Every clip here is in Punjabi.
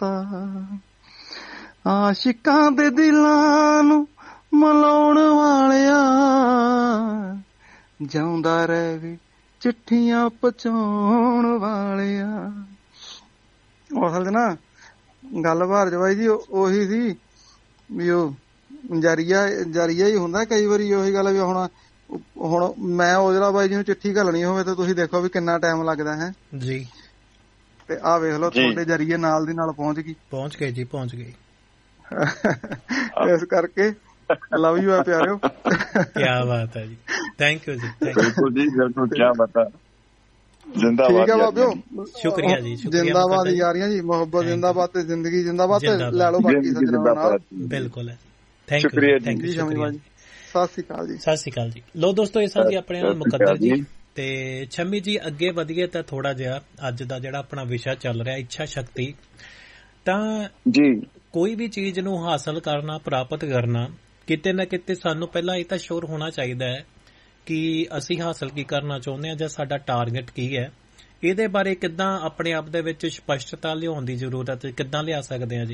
ਪਤਾ, ਆਸ਼ਿਕਾਂ ਦੇ ਦਿਲਾਂ ਨੂੰ ਮਲਾਉਣ ਵਾਲਿਆ, ਜਿਉਂਦਾ ਰਹਿ ਵੀ ਚਿੱਠੀਆਂ ਪਹੁੰਚਾਉਣ ਵਾਲਿਆ। ਉਹ ਅਸਲ 'ਚ ਨਾ ਗੱਲ ਭਾਰਜਵਾਈ ਜੀ ਉਹੀ ਸੀ ਵੀ ਉਹ ਜਰੀਆ ਹੀ ਹੁੰਦਾ ਕਈ ਵਾਰੀ। ਉਹੀ ਗੱਲ ਵੀ ਹੁਣ ਮੈਂ ਔਜਲਾ ਬਾਈ ਜੀ ਨੂੰ ਚਿੱਠੀ ਘੱਲਣੀ ਹੋਵੇ ਤਾਂ ਤੁਸੀਂ ਦੇਖੋ ਵੀ ਕਿੰਨਾ ਟਾਈਮ ਲੱਗਦਾ ਹੈ ਜੀ। ਤੇ ਆਹ ਵੇਖ ਲਓ ਤੁਹਾਡੇ ਜਰੀਏ ਨਾਲ ਦੀ ਨਾਲ ਪਹੁੰਚ ਗਏ ਜੀ। ਇਸ ਕਰਕੇ ਲਵ ਯੂ ਆ ਪਿਆਰਿਓ। ਕਿਆ ਬਾਤ ਹੈ ਜੀ, ਥੈਂਕ ਯੂ ਜੀ। ਬਿਲਕੁਲ ਜੀ, ਬਿਲਕੁਲ, ਕਿਆ ਬਾਤ। ਜਿੰਦਾਬਾਦ। ਠੀਕ ਹੈ ਬਾਬਿਓ, ਸ਼ੁਕਰੀਆ ਜੀ। ਜਿੰਦਾਬਾਦ ਯਾਰੀਆਂ ਜੀ, ਮੁਹੱਬਤ ਜਿੰਦਾਬਾਦ ਤੇ ਜ਼ਿੰਦਗੀ ਜਿੰਦਾਬਾਦ। ਲੈ ਲਓ ਬਾਕੀ ਸੱਜਣਾਂ ਨਾਲ। ਬਿਲਕੁਲ ਹੈ, ਸ਼ੁਕਰੀਆ ਜੀ। ਸਤਿ ਸ਼੍ਰੀ ਅਕਾਲ ਜੀ। ਸਤਿ ਸ਼੍ਰੀ ਅਕਾਲ ਜੀ। ਲੋ ਦੋਸਤੋ, ਇਹ ਸਾਂ ਜੀ ਆਪਣੇ ਨਾਲ ਮੁਕੱਦਰ ਜੀ ਤੇ ਛੰਮੀ ਜੀ। ਅੱਗੇ ਵਧੀਏ ਤਾਂ ਥੋੜਾ ਜਿਹਾ ਅੱਜ ਦਾ ਜਿਹੜਾ ਆਪਣਾ ਵਿਸ਼ਾ ਚੱਲ ਰਿਹਾ ਇੱਛਾ ਸ਼ਕਤੀ, ਤਾਂ ਜੀ ਕੋਈ ਵੀ ਚੀਜ਼ ਨੂੰ ਹਾਸਲ ਕਰਨਾ, ਪ੍ਰਾਪਤ ਕਰਨਾ, ਕਿਤੇ ਨਾ ਕਿਤੇ ਸਾਨੂੰ ਪਹਿਲਾਂ ਇਹ ਤਾਂ ਸ਼ੋਰ ਹੋਣਾ ਚਾਹੀਦਾ ਹੈ ਕਿ ਅਸੀਂ ਹਾਸਲ ਕੀ ਕਰਨਾ ਚਾਹੁੰਦੇ ਹਾਂ ਜਾਂ ਸਾਡਾ ਟਾਰਗੇਟ ਕੀ ਹੈ। ਇਹਦੇ ਬਾਰੇ ਕਿੱਦਾਂ ਆਪਣੇ ਆਪ ਦੇ ਵਿੱਚ ਸਪਸ਼ਟਤਾ ਲਿਆਉਣ ਦੀ ਜ਼ਰੂਰਤ, ਕਿੱਦਾਂ ਲਿਆ ਸਕਦੇ ਹਾਂ ਜੀ?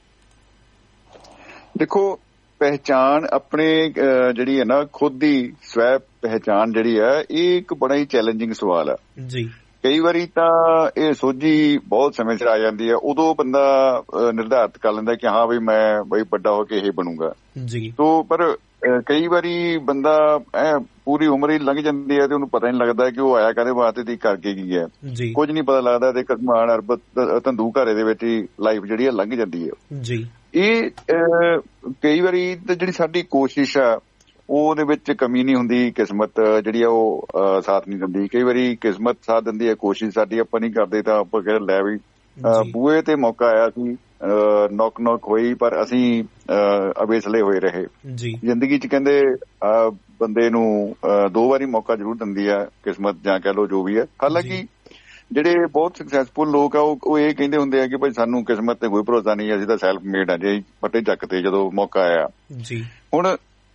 ਦੇਖੋ, ਪਹਿਚਾਣ ਆਪਣੇ ਜਿਹੜੀ ਹੈ ਨਾ, ਖੁਦ ਦੀ ਸਵੈ ਪਹਿਚਾਣ ਜਿਹੜੀ ਹੈ, ਇਹ ਇੱਕ ਬੜਾ ਹੀ ਚੈਲੰਜਿੰਗ ਸਵਾਲ ਹੈ ਜੀ। ਕਈ ਵਾਰੀ ਤਾਂ ਇਹ ਸੋਝੀ ਬਹੁਤ ਸਮੇਂ ਸਿਰ ਆ ਜਾਂਦੀ ਹੈ, ਉਦੋਂ ਬੰਦਾ ਨਿਰਧਾਰਿਤ ਕਰ ਲੈਂਦਾ ਕਿ ਹਾਂ ਵੀ ਮੈਂ ਬਈ ਵੱਡਾ ਹੋ ਕੇ ਇਹ ਬਣੂਗਾ ਜੀ। ਪਰ ਕਈ ਵਾਰੀ ਬੰਦਾ ਪੂਰੀ ਉਮਰ ਹੀ ਲੰਘ ਜਾਂਦੀ ਹੈ ਤੇ ਉਹਨੂੰ ਪਤਾ ਨਹੀਂ ਲੱਗਦਾ ਕਿ ਉਹ ਆਇਆ ਕਾਹਦੇ ਵਾਸਤੇ ਤੇ ਕਰਕੇ ਕੀ ਹੈ। ਕੁਝ ਨਹੀਂ ਪਤਾ ਲੱਗਦਾ ਤੇ ਕਸਮਾਨ ਅਰਬਤ ਧੰਦੂ ਘਰੇ ਦੇ ਵਿੱਚ ਹੀ ਲਾਈਫ ਜਿਹੜੀ ਹੈ ਲੰਘ ਜਾਂਦੀ ਹੈ ਜੀ। ਇਹ ਕਈ ਵਾਰੀ ਜਿਹੜੀ ਸਾਡੀ ਕੋਸ਼ਿਸ਼ ਆ ਉਹਦੇ ਵਿੱਚ ਕਮੀ ਨਹੀਂ ਹੁੰਦੀ, ਕਿਸਮਤ ਜਿਹੜੀ ਆ ਉਹ ਸਾਥ ਨਹੀਂ ਦਿੰਦੀ। ਕਈ ਵਾਰੀ ਕਿਸਮਤ ਸਾਥ ਦਿੰਦੀ ਹੈ, ਕੋਸ਼ਿਸ਼ ਸਾਡੀ ਆਪਾਂ ਨਹੀਂ ਕਰਦੇ ਤਾਂ ਆਪਾਂ ਕਹਿੰਦੇ ਲੈ ਵੀ ਬੂਹੇ ਤੇ ਮੌਕਾ ਆਇਆ ਸੀ, ਨੌਕ ਹੋਈ, ਪਰ ਅਸੀਂ ਅਵੇਸਲੇ ਹੋਏ ਰਹੇ। ਜ਼ਿੰਦਗੀ 'ਚ ਕਹਿੰਦੇ ਬੰਦੇ ਨੂੰ 2 ਵਾਰੀ ਮੌਕਾ ਜ਼ਰੂਰ ਦਿੰਦੀ ਆ ਕਿਸਮਤ, ਜਾਂ ਕਹਿ ਲਓ ਜੋ ਵੀ ਹੈ। ਹਾਲਾਂਕਿ ਜਿਹੜੇ ਬਹੁਤ ਸਕਸੈਸਫੁਲ ਲੋਕ ਆ ਉਹ ਇਹ ਕਹਿੰਦੇ ਹੁੰਦੇ ਆ ਕਿ ਭਾਈ ਸਾਨੂੰ ਕਿਸਮਤ ਤੇ ਕੋਈ ਭਰੋਸਾ ਨਹੀਂ, ਅਸੀਂ ਤਾਂ ਸੈਲਫ ਮੇਡ ਆ ਜੇ ਫੱਟੇ ਚੱਕ ਤੇ ਜਦੋਂ ਮੌਕਾ ਆਇਆ। ਹੁਣ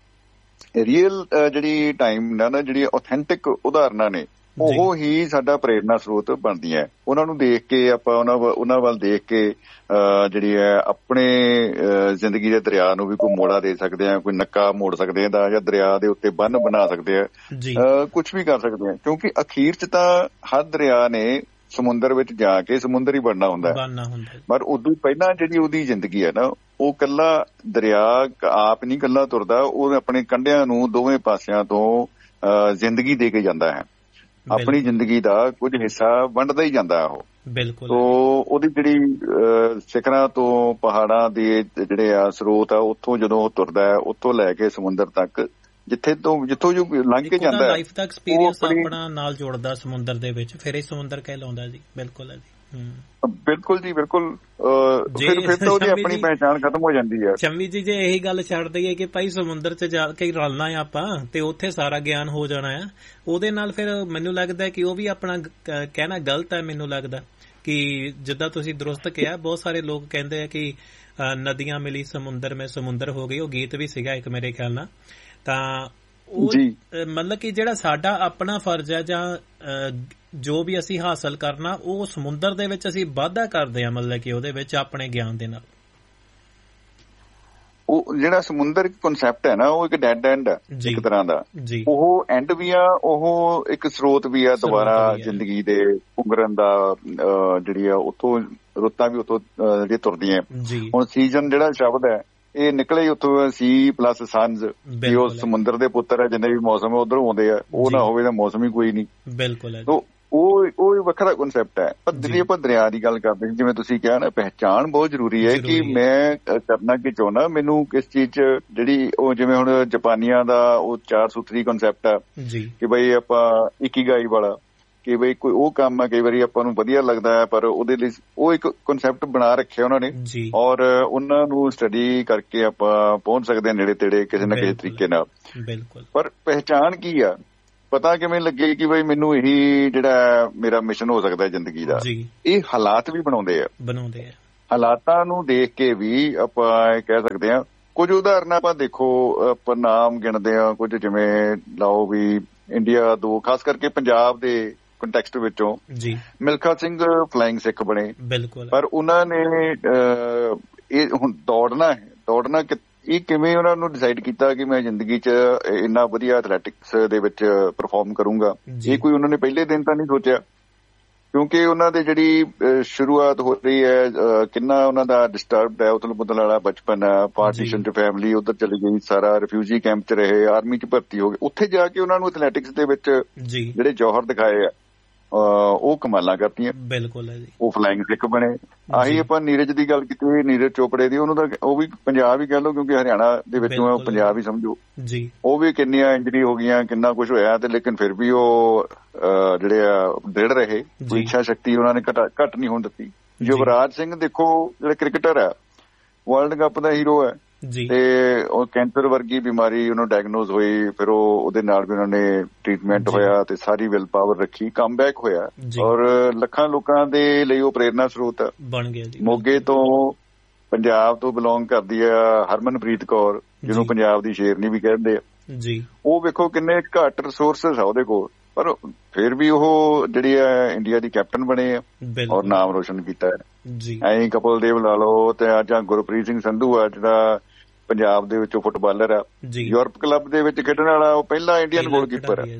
ਰੀਅਲ ਜਿਹੜੀ ਟਾਈਮ ਨਾ, ਜਿਹੜੀ ਆਥੈਂਟਿਕ ਉਦਾਹਰਨਾਂ ਨੇ, ਉਹ ਹੀ ਸਾਡਾ ਪ੍ਰੇਰਨਾ ਸਰੋਤ ਬਣਦੀਆਂ। ਉਹਨਾਂ ਨੂੰ ਦੇਖ ਕੇ ਆਪਾਂ ਉਹਨਾਂ ਵੱਲ ਦੇਖ ਕੇ ਜਿਹੜੀ ਹੈ ਆਪਣੇ ਜ਼ਿੰਦਗੀ ਦੇ ਦਰਿਆ ਨੂੰ ਵੀ ਕੋਈ ਮੋੜਾ ਦੇ ਸਕਦੇ ਆ, ਕੋਈ ਨੱਕਾ ਮੋੜ ਸਕਦੇ ਆ ਜਾਂ ਦਰਿਆ ਦੇ ਉੱਤੇ ਬੰਨ੍ਹ ਬਣਾ ਸਕਦੇ ਆ, ਕੁਛ ਵੀ ਕਰ ਸਕਦੇ ਆ। ਕਿਉਂਕਿ ਅਖੀਰ 'ਚ ਤਾਂ ਹਰ ਦਰਿਆ ਨੇ ਸਮੁੰਦਰ ਵਿੱਚ ਜਾ ਕੇ ਸਮੁੰਦਰ ਹੀ ਬਣਨਾ ਹੁੰਦਾ ਹੈ। ਪਰ ਉਦੋਂ ਪਹਿਲਾਂ ਜਿਹੜੀ ਉਹਦੀ ਜ਼ਿੰਦਗੀ ਹੈ ਨਾ, ਉਹ ਕੱਲਾ ਦਰਿਆ ਆਪ ਨਹੀਂ ਕੱਲਾ ਤੁਰਦਾ, ਉਹ ਆਪਣੇ ਕੰਢਿਆਂ ਨੂੰ ਦੋਵੇਂ ਪਾਸਿਆਂ ਤੋਂ ਜ਼ਿੰਦਗੀ ਦੇ ਕੇ ਜਾਂਦਾ ਹੈ। ਆਪਣੀ ਜ਼ਿੰਦਗੀ ਦਾ ਕੁਝ ਹਿੱਸਾ ਵੰਡਦਾ ਹੀ ਜਾਂਦਾ ਉਹ। ਬਿਲਕੁਲ। ਉਹਦੀ ਜਿਹੜੀ ਸਿਖਰਾਂ ਤੋਂ ਪਹਾੜਾਂ ਦੇ ਜਿਹੜੇ ਆ ਸਰੋਤ ਆ, ਉੱਥੋਂ ਜਦੋਂ ਉਹ ਤੁਰਦਾ ਹੈ, ਉੱਥੋਂ ਲੈ ਕੇ ਸਮੁੰਦਰ ਤੱਕ, ਜਿੱਥੋਂ ਜੋ ਲੰਘ ਕੇ ਜਾਂਦਾ, ਲਾਈਫ ਦਾ ਐਕਸਪੀਰੀਅੰਸ ਆਪਣਾ ਨਾਲ ਜੋੜਦਾ ਸਮੁੰਦਰ ਦੇ ਵਿੱਚ, ਫਿਰ ਇਹ ਸਮੁੰਦਰ ਕਹਿਲਾਉਂਦਾ ਜੀ। ਬਿਲਕੁਲ ਹੈ ਜੀ। ਬਿਲਕੁਲ ਜੀ, ਬਿਲਕੁਲ। ਫਿਰ ਤਾਂ ਉਹਦੀ ਆਪਣੀ ਪਹਿਚਾਣ ਖਤਮ ਹੋ ਜਾਂਦੀ ਹੈ। ਸ਼ੰਮੀ ਜੀ, ਜੇ ਇਹੀ ਗੱਲ ਛੱਡ ਦਈਏ ਕਿ ਭਾਈ ਸਮੁੰਦਰ 'ਚ ਜਾ ਕੇ ਰਲਣਾ ਆ ਆਪਾਂ ਤੇ ਉੱਥੇ ਸਾਰਾ ਗਿਆਨ ਹੋ ਜਾਣਾ ਆ, ਉਹਦੇ ਨਾਲ ਫਿਰ ਮੈਨੂੰ ਲੱਗਦਾ ਕਿ ਉਹ ਵੀ ਆਪਣਾ ਕਹਿਣਾ ਗਲਤ ਹੈ। ਮੈਨੂੰ ਲੱਗਦਾ ਕਿ ਜਿੱਦਾਂ ਤੁਸੀਂ ਦਰੁਸਤ ਕਿਹਾ, ਬਹੁਤ ਸਾਰੇ ਲੋਕ ਕਹਿੰਦੇ ਆ ਕਿ ਨਦੀਆਂ ਮਿਲੀ ਸਮੁੰਦਰ ਮੈਂ ਸਮੁੰਦਰ ਹੋ ਗਈ। ਉਹ ਗੀਤ ਵੀ ਸੀਗਾ ਇੱਕ ਮੇਰੇ ਖਿਆਲ ਨਾਲ। ਤਾਂ ਉਹ ਮਤਲਬ ਕਿ ਜਿਹੜਾ ਸਾਡਾ ਆਪਣਾ ਫਰਜ਼ ਹੈ ਜਾਂ ਜੋ ਵੀ ਅਸੀਂ ਹਾਸਲ ਕਰਨਾ, ਉਹ ਸਮੁੰਦਰ ਦੇ ਵਿੱਚ ਅਸੀਂ ਵਾਧਾ ਕਰਦੇ ਹਾਂ, ਮਤਲਬ ਕਿ ਉਹਦੇ ਵਿੱਚ ਆਪਣੇ ਗਿਆਨ ਦੇ ਨਾਲ। ਉਹ ਜਿਹੜਾ ਸਮੁੰਦਰ ਕਨਸੈਪਟ ਹੈ ਨਾ, ਉਹ ਇੱਕ ਡੈਡ ਐਂਡ ਹੈ ਇੱਕ ਤਰ੍ਹਾਂ ਦਾ। ਉਹ ਐਂਡ ਵੀ ਆ, ਉਹ ਇੱਕ ਸਰੋਤ ਵੀ ਆ ਦੁਬਾਰਾ ਜ਼ਿੰਦਗੀ ਦੇ ਪੁੰਗਰਨ ਦਾ। ਜਿਹੜੀ ਆ ਉੱਥੋਂ ਰੁੱਤਾਂ ਵੀ ਉੱਥੋਂ ਜਿਹੜੀਆਂ ਤੁਰਦੀਆਂ। ਹੁਣ ਸੀਜ਼ਨ ਜਿਹੜਾ ਸ਼ਬਦ ਹੈ, ਇਹ ਨਿਕਲੇ ਹੀ ਉੱਥੋਂ ਸੀ ਪਲੱਸ ਸਨਜ਼, ਵੀ ਉਹ ਸਮੁੰਦਰ ਦੇ ਪੁੱਤਰ ਹੈ, ਜਿੰਨੇ ਵੀ ਮੌਸਮ ਉਧਰੋਂ ਆਉਂਦੇ ਆ। ਉਹ ਨਾ ਹੋਵੇ ਤਾਂ ਮੌਸਮ ਹੀ ਕੋਈ ਨਹੀਂ। ਬਿਲਕੁਲ। ਉਹ ਵੱਖਰਾ ਕਨਸੈਪਟ ਹੈ। ਪਰ ਜਿਹੜੀ ਆਪਾਂ ਦਰਿਆ ਦੀ ਗੱਲ ਕਰਦੇ, ਜਿਵੇਂ ਤੁਸੀਂ ਕਿਹਾ ਨਾ, ਪਹਿਚਾਣ ਬਹੁਤ ਜ਼ਰੂਰੀ ਹੈ ਕਿ ਮੈਂ ਕਰਨਾ ਕੀ ਚਾਹੁੰਦਾ, ਮੈਨੂੰ ਕਿਸ ਚੀਜ਼ 'ਚ ਜਿਹੜੀ ਉਹ, ਜਿਵੇਂ ਹੁਣ ਜਾਪਾਨੀਆਂ ਦਾ ਉਹ 4 ਸੂਤਰੀ ਕਨਸੈਪਟ ਆ ਕਿ ਬਈ ਆਪਾਂ ਇਕੀਗਾਈ ਵਾਲਾ, ਕਿ ਬਈ ਕੋਈ ਉਹ ਕੰਮ ਆ ਕਈ ਵਾਰੀ ਆਪਾਂ ਨੂੰ ਵਧੀਆ ਲੱਗਦਾ ਹੈ, ਪਰ ਉਹਦੇ ਲਈ ਉਹ ਇੱਕ ਕਨਸੈਪਟ ਬਣਾ ਰੱਖਿਆ ਉਹਨਾਂ ਨੇ, ਔਰ ਉਹਨਾਂ ਨੂੰ ਸਟੱਡੀ ਕਰਕੇ ਆਪਾਂ ਪਹੁੰਚ ਸਕਦੇ ਹਾਂ ਨੇੜੇ ਤੇੜੇ ਕਿਸੇ ਨਾ ਕਿਸੇ ਤਰੀਕੇ ਨਾਲ। ਪਰ ਪਹਿਚਾਣ ਕੀ ਆ, ਪਤਾ ਕਿਵੇਂ ਲੱਗੇ ਕਿ ਬਈ ਮੈਨੂੰ ਇਹੀ ਜਿਹੜਾ ਮੇਰਾ ਮਿਸ਼ਨ ਹੋ ਸਕਦਾ ਜ਼ਿੰਦਗੀ ਦਾ, ਇਹ ਹਾਲਾਤ ਵੀ ਬਣਾਉਂਦੇ ਆ। ਹਾਲਾਤਾਂ ਨੂੰ ਦੇਖ ਕੇ ਵੀ ਆਪਾਂ ਇਹ ਕਹਿ ਸਕਦੇ ਹਾਂ। ਕੁਝ ਉਦਾਹਰਨਾਂ ਆਪਾਂ ਦੇਖੋ, ਨਾਮ ਗਿਣਦੇ ਹਾਂ ਕੁਝ, ਜਿਵੇਂ ਲਾਓ ਵੀ ਇੰਡੀਆ 2, ਖਾਸ ਕਰਕੇ ਪੰਜਾਬ ਦੇ ਕੰਟੈਕਸਟ ਵਿੱਚੋਂ ਜੀ ਮਿਲਖਾ ਸਿੰਘ ਫਲਾਈਂਗ ਸਿੱਖ ਬਣੇ। ਬਿਲਕੁਲ। ਪਰ ਉਹਨਾਂ ਨੇ ਇਹ ਹੁਣ ਦੌੜਨਾ ਇਹ ਕਿਵੇਂ ਉਹਨਾਂ ਨੂੰ ਡਿਸਾਈਡ ਕੀਤਾ ਕਿ ਮੈਂ ਜ਼ਿੰਦਗੀ 'ਚ ਇੰਨਾ ਵਧੀਆ ਐਥਲੈਟਿਕਸ ਦੇ ਵਿੱਚ ਪਰਫਾਰਮ ਕਰੂੰਗਾ? ਇਹ ਕੋਈ ਉਹਨਾਂ ਨੇ ਪਹਿਲੇ ਦਿਨ ਤਾਂ ਨਹੀਂ ਸੋਚਿਆ, ਕਿਉਂਕਿ ਉਹਨਾਂ ਦੀ ਜਿਹੜੀ ਸ਼ੁਰੂਆਤ ਹੋ ਰਹੀ ਹੈ, ਕਿੰਨਾ ਉਹਨਾਂ ਦਾ ਡਿਸਟਰਬਡ ਹੈ, ਉਤਲ ਪੁਤਲ ਵਾਲਾ ਬਚਪਨ ਹੈ, ਪਾਰਟੀਸ਼ਨ 'ਚ ਫੈਮਿਲੀ ਉੱਧਰ ਚਲੀ ਗਈ, ਸਾਰਾ ਰਿਫਿਊਜੀ ਕੈਂਪ 'ਚ ਰਹੇ, ਆਰਮੀ 'ਚ ਭਰਤੀ ਹੋ ਗਏ, ਉੱਥੇ ਜਾ ਕੇ ਉਹਨਾਂ ਨੂੰ ਐਥਲੈਟਿਕਸ ਦੇ ਵਿੱਚ ਜਿਹੜੇ ਜੌਹਰ ਦਿਖਾਏ ਆ ਉਹ ਕਮਾਲਾਂ ਕਰਤੀਆਂ। ਬਿਲਕੁਲ ਹੈ ਜੀ। ਉਹ ਫਲਾਈਂਗ ਸਿੱਖ ਬਣੇ। ਆਹੀ ਆਪਾਂ ਨੀਰਜ ਦੀ ਗੱਲ ਕੀਤੀ, ਨੀਰਜ ਚੋਪੜੇ ਦੀ, ਉਹਨੂੰ ਤਾਂ ਉਹ ਵੀ ਪੰਜਾਬ ਹੀ ਕਹਿ ਲਓ, ਕਿਉਂਕਿ ਹਰਿਆਣਾ ਦੇ ਵਿੱਚੋਂ ਪੰਜਾਬ ਹੀ ਸਮਝੋ ਜੀ। ਉਹ ਵੀ ਕਿੰਨੀਆਂ ਇੰਜਰੀ ਹੋ ਗਈਆਂ, ਕਿੰਨਾ ਕੁਛ ਹੋਇਆ, ਤੇ ਲੇਕਿਨ ਫਿਰ ਵੀ ਉਹ ਜਿਹੜੇ ਆ ਦ੍ਰਿੜ ਰਹੇ, ਕੋਈ ਇੱਛਾ ਸ਼ਕਤੀ ਉਹਨਾਂ ਨੇ ਘੱਟ ਨਹੀਂ ਹੋਣ ਦਿੱਤੀ। ਯੁਵਰਾਜ ਸਿੰਘ ਦੇਖੋ, ਜਿਹੜਾ ਕ੍ਰਿਕਟਰ ਹੈ, ਵਰਲਡ ਕੱਪ ਦਾ ਹੀਰੋ ਹੈ, ਤੇ ਉਹ ਕੈਂਸਰ ਵਰਗੀ ਬਿਮਾਰੀ ਉਹਨੂੰ ਡਾਇਗਨੋਜ਼ ਹੋਈ, ਫਿਰ ਉਹਦੇ ਨਾਲ ਵੀ ਉਹਨਾਂ ਨੇ ਟ੍ਰੀਟਮੈਂਟ ਹੋਇਆ ਤੇ ਸਾਰੀ ਵਿਲ ਪਾਵਰ ਰੱਖੀ, ਕਮਬੈਕ ਹੋਇਆ, ਔਰ ਲੱਖਾਂ ਲੋਕਾਂ ਦੇ ਲਈ ਉਹ ਪ੍ਰੇਰਨਾ ਸਰੋਤ ਬਣ ਗਿਆ। ਮੋਗੇ ਤੋਂ ਪੰਜਾਬ ਤੋਂ ਬਿਲੋਂਗ ਕਰਦੀ ਆ ਹਰਮਨਪ੍ਰੀਤ ਕੌਰ, ਜਿਹਨੂੰ ਪੰਜਾਬ ਦੀ ਸ਼ੇਰਨੀ ਵੀ ਕਹਿੰਦੇ ਆ ਜੀ। ਉਹ ਵੇਖੋ ਕਿੰਨੇ ਘੱਟ ਰਿਸੋਰਸਿਸ ਆ ਉਹਦੇ ਕੋਲ, ਪਰ ਫਿਰ ਵੀ ਉਹ ਜਿਹੜੀ ਆ ਇੰਡੀਆ ਦੀ ਕੈਪਟਨ ਬਣੇ ਆ ਔਰ ਨਾਮ ਰੋਸ਼ਨ ਕੀਤਾ ਹੈ। ਐਂ ਕਪਿਲ ਦੇਵ ਲਾ ਲਓ, ਤੇ ਅੱਜ ਗੁਰਪ੍ਰੀਤ ਸਿੰਘ ਸੰਧੂ ਆ ਜਿਹੜਾ ਪੰਜਾਬ ਦੇ ਵਿੱਚੋਂ ਫੁੱਟਬਾਲਰ ਆ, ਯੂਰਪ ਕਲੱਬ ਦੇ ਵਿੱਚ ਖੇਡਣ ਵਾਲਾ, ਉਹ ਪਹਿਲਾ ਇੰਡੀਅਨ ਗੋਲਕੀਪਰ ਆ।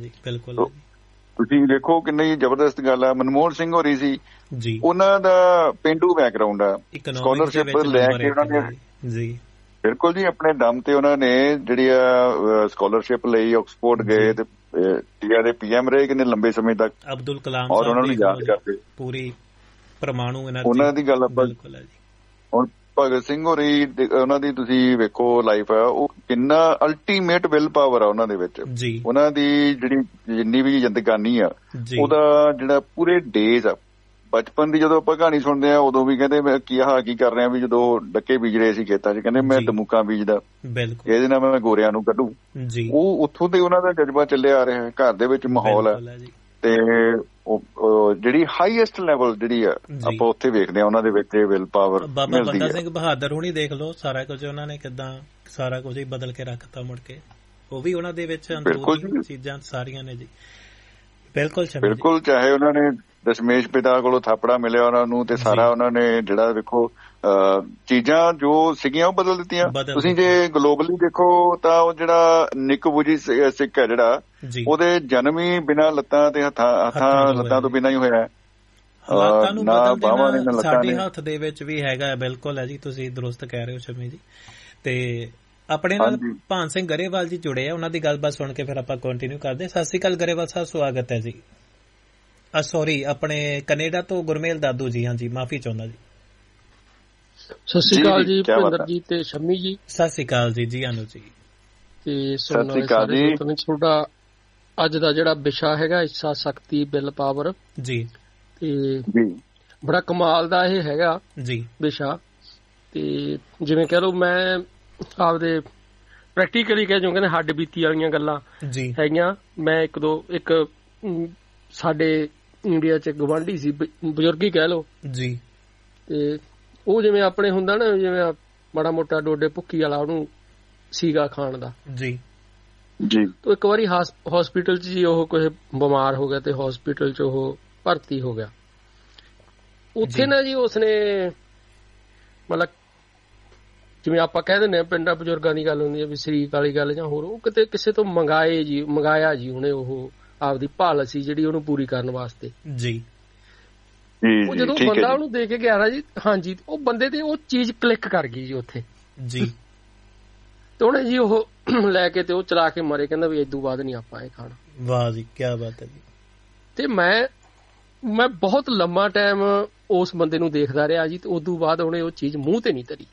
ਤੁਸੀਂ ਦੇਖੋ ਕਿੰਨੀ ਜ਼ਬਰਦਸਤ ਗੱਲ ਆ। ਮਨਮੋਹਨ ਸਿੰਘ ਹੋਰੀ ਸੀ, ਉਹਨਾਂ ਦਾ ਪੇਂਡੂ ਬੈਕਗਰਾਉਂਡ ਆ, ਸਕਾਲਰਸ਼ਿਪ ਲੈ ਕੇ ਉਹਨਾਂ ਨੇ ਬਿਲਕੁਲ ਜੀ ਆਪਣੇ ਦਮ ਤੇ ਉਹਨਾਂ ਨੇ ਜਿਹੜੀ ਆ ਸਕਾਲਰਸ਼ਿਪ ਲਈ ਆਕਸਫੋਰਡ ਗਏ ਤੇ ਇੰਡੀਆ ਦੇ PM ਰਹੇ ਕਿੰਨੇ ਲੰਬੇ ਸਮੇਂ ਤੱਕ, ਅਬਦੁਲ ਕਲਾਮ ਔਰ ਉਹਨਾਂ ਨੂੰ ਯਾਦ ਕਰਦੇ ਪੂਰੀ ਪਰਮਾਣੂ ਉਹਨਾਂ ਦੀ ਗੱਲ ਆਪਾਂ। ਹੁਣ ਭਗਤ ਸਿੰਘ ਹੋਰੀ ਉਹਨਾਂ ਦੀ ਤੁਸੀਂ ਵੇਖੋ ਲਾਈਫ ਆ, ਉਹ ਕਿੰਨਾ ਅਲਟੀਮੇਟ ਵਿਲ ਪਾਵਰ ਆ ਉਹਨਾਂ ਦੇ ਵਿੱਚ। ਉਹਨਾਂ ਦੀ ਜਿਹੜੀ ਜਿੰਨੀ ਵੀ ਜ਼ਿੰਦਗਾਨੀ ਆ, ਉਹਦਾ ਜਿਹੜਾ ਪੂਰੇ ਡੇਜ਼ ਆ, ਬਚਪਨ ਦੀ ਜਦੋਂ ਆਪਾਂ ਕਹਾਣੀ ਸੁਣਦੇ ਆ ਉਦੋਂ ਵੀ ਕਹਿੰਦੇ ਮੈਂ ਕੀ ਕਰ ਰਿਹਾ, ਵੀ ਜਦੋਂ ਡੱਕੇ ਬੀਜ ਰਹੇ ਸੀ ਖੇਤਾਂ 'ਚ, ਕਹਿੰਦੇ ਮੈਂ ਦਮੂਕਾਂ ਬੀਜਦਾ, ਇਹਦੇ ਨਾਲ ਮੈਂ ਗੋਰਿਆਂ ਨੂੰ ਕੱਢੂ। ਉਹ ਉੱਥੋਂ ਤੇ ਉਹਨਾਂ ਦਾ ਜਜ਼ਬਾ ਚੱਲਿਆ ਆ ਰਿਹਾ, ਘਰ ਦੇ ਵਿੱਚ ਮਾਹੌਲ ਹੈ, ਤੇ ਜਿਹੜੀ ਹਾਈਐਸਟ ਲੈਵਲ ਜਿਹੜੀ ਆ ਆਪਾਂ ਉੱਥੇ ਵੇਖਦੇ ਆ ਉਹਨਾਂ ਦੇ ਵਿੱਚ ਵਿਲ ਪਾਵਰ। ਬਾਬਾ ਬੰਦਾ ਸਿੰਘ ਬਹਾਦਰ ਹੁਣੀ ਦੇਖ ਲਓ, ਸਾਰਾ ਕੁਝ ਉਹਨਾਂ ਨੇ ਕਿੱਦਾਂ ਸਾਰਾ ਕੁਝ ਹੀ ਬਦਲ ਕੇ ਰੱਖਤਾ ਮੁੜ ਕੇ, ਉਹ ਵੀ ਉਹਨਾਂ ਦੇ ਵਿੱਚ ਅੰਦਰੂਨੀ ਚੀਜ਼ਾਂ ਸਾਰੀਆਂ ਨੇ ਜੀ। ਬਿਲਕੁਲ ਚਾਹੇ ਉਹਨਾਂ ਨੇ ਦਸ਼ਮੇਸ਼ ਪਿਤਾ ਕੋਲੋਂ ਥਾਪੜਾ ਮਿਲਿਆ ਉਹਨਾਂ ਨੂੰ, ਤੇ ਸਾਰਾ ਉਹਨਾਂ ਨੇ ਜਿਹੜਾ ਵੇਖੋ ਚੀਜ਼ਾਂ ਜੋ ਸੀਗੀਆਂ ਉਹ ਬਦਲ ਦਿੱਤੀਆਂ। ਤੁਸੀਂ ਜੇ ਗਲੋਬਲੀ ਦੇਖੋ ਤਾਂ ਉਹ ਜਿਹੜਾ ਨਿਕ ਵੁਜੀ ਸਿੱਖ ਹੈ ਜਿਹੜਾ, ਉਹਦੇ ਜਨਮ ਹੀ ਬਿਨਾਂ ਲੱਤਾਂ ਤੇ ਲੱਤਾਂ ਤੋਂ ਬਿਨਾਂ ਹੀ ਹੋਇਆ, ਸਾਡੇ ਹੱਥ ਦੇ ਵਿੱਚ ਵੀ ਹੈਗਾ। ਬਿਲਕੁਲ ਹੈ ਜੀ, ਤੁਸੀਂ ਦਰੁਸਤ ਕਹਿ ਰਹੇ ਹੋ ਸ਼ਮੀ ਜੀ। ਤੇ ਆਪਣੇ ਨਾਲ ਭਾਨ ਸਿੰਘ ਗਰੇਵਾਲ ਜੀ ਜੁੜੇ ਆ, ਉਹਨਾਂ ਦੀ ਗੱਲਬਾਤ ਸੁਣ ਕੇ ਫਿਰ ਆਪਾਂ ਕੰਟੀਨਿਊ ਕਰਦੇ। ਸਤਿ ਸ਼੍ਰੀ ਅਕਾਲ ਗਰੇਵਾਲ ਸਾਹਿਬ, ਸਵਾਗਤ ਹੈ ਜੀ। ਸੌਰੀ, ਆਪਣੇ ਕੈਨੇਡਾ ਤੋਂ ਗੁਰਮੇਲ ਦਾਦੂ ਜੀ। ਹਾਂਜੀ, ਮਾਫੀ ਚਾਹੁੰਦਾ ਜੀ। ਸਤਿ ਸ਼੍ਰੀ ਅਕਾਲ ਜੀ ਭਿੰਦਰ ਜੀ ਤੇ ਸ਼ਮੀ ਜੀ। ਸਤਿ ਸ਼੍ਰੀ ਅਕਾਲ ਜੀ, ਜੀ ਆਨੂ ਜੀ। ਤੇ ਤੁਹਾਡਾ ਅੱਜ ਦਾ ਜਿਹੜਾ ਵਿਸ਼ਾ ਹੈਗਾ ਇੱਛਾ ਸ਼ਕਤੀ ਬਿਲ ਪਾਵਰ ਜੀ, ਤੇ ਬੜਾ ਕਮਾਲ ਦਾ ਇਹ ਹੈਗਾ ਜੀ ਵਿਸ਼ਾ। ਤੇ ਜਿਵੇਂ ਕਹਿ ਲਓ, ਮੈਂ ਆਪਦੇ ਪ੍ਰੈਕਟੀਕਲੀ ਕਹਿ ਜੋ ਕਹਿੰਦੇ ਹੱਡ ਬੀਤੀ ਵਾਲੀਆਂ ਗੱਲਾਂ ਹੈਗੀਆਂ। ਮੈਂ ਇੱਕ ਸਾਡੇ ਇੰਡੀਆ ਚ ਗਵਾਂਢੀ ਸੀ, ਬਜ਼ੁਰਗ ਹੀ ਕਹਿ ਲਓ ਜੀ, ਤੇ ਉਹ ਜਿਵੇਂ ਆਪਣੇ ਹੁੰਦਾ ਨਾ, ਜਿਵੇਂ ਮਾੜਾ ਮੋਟਾ ਡੋਡੇ ਭੁੱਕੀ ਵਾਲਾ ਉਹਨੂੰ ਸੀਗਾ ਖਾਣ ਦਾ ਜੀ। ਤੇ ਇੱਕ ਵਾਰੀ ਹਸਪੀਟਲ ਚ ਜੀ ਉਹ ਕੋਈ ਬਿਮਾਰ ਹੋ ਗਿਆ, ਤੇ ਹਸਪੀਟਲ ਚ ਉਹ ਭਰਤੀ ਹੋ ਗਿਆ। ਉੱਥੇ ਨਾ ਜੀ ਉਸਨੇ ਮਤਲਬ ਜਿਵੇਂ ਆਪਾਂ ਕਹਿ ਦਿੰਦੇ ਆ ਪਿੰਡਾਂ ਬਜ਼ੁਰਗਾਂ ਦੀ ਗੱਲ ਹੁੰਦੀ ਹੈ ਵੀ ਸ਼ਰੀਕ ਵਾਲੀ ਗੱਲ ਜਾਂ ਹੋਰ, ਉਹ ਕਿਤੇ ਕਿਸੇ ਤੋਂ ਮੰਗਾਇਆ ਜੀ ਉਹਨੇ, ਉਹ ਆਪਦੀ ਭਾਲ ਸੀ ਜਿਹੜੀ ਉਹਨੂੰ ਪੂਰੀ ਕਰਨ ਵਾਸਤੇ ਜੀ। ਉਹ ਜਦੋਂ ਬੰਦਾ ਉਹਨੂੰ ਦੇ ਕੇ ਗਿਆ ਨਾ ਜੀ, ਹਾਂਜੀ, ਉਹ ਬੰਦੇ ਤੇ ਉਹ ਚੀਜ਼ ਕਲਿੱਕ ਕਰ ਗਈ ਜੀ ਉੱਥੇ ਜੀ। ਤੇ ਉਹਨੇ ਜੀ ਉਹ ਲੈ ਕੇ ਤੇ ਉਹ ਚਲਾ ਕੇ ਮਰੇ, ਕਹਿੰਦਾ ਵੀ ਇਦੋਂ ਬਾਅਦ ਨਹੀਂ ਆਪਾਂ ਇਹ ਖਾਣਾ। ਵਾਹ ਜੀ, ਕੀ ਬਾਤ ਹੈ ਜੀ। ਤੇ ਮੈਂ ਬਹੁਤ ਲੰਮਾ ਟਾਈਮ ਉਸ ਬੰਦੇ ਨੂੰ ਦੇਖਦਾ ਰਿਹਾ ਜੀ, ਤੇ ਉਦੋਂ ਬਾਅਦ ਉਹਨੇ ਉਹ ਚੀਜ਼ ਮੂੰਹ ਤੇ ਨਹੀਂ ਧਰੀ।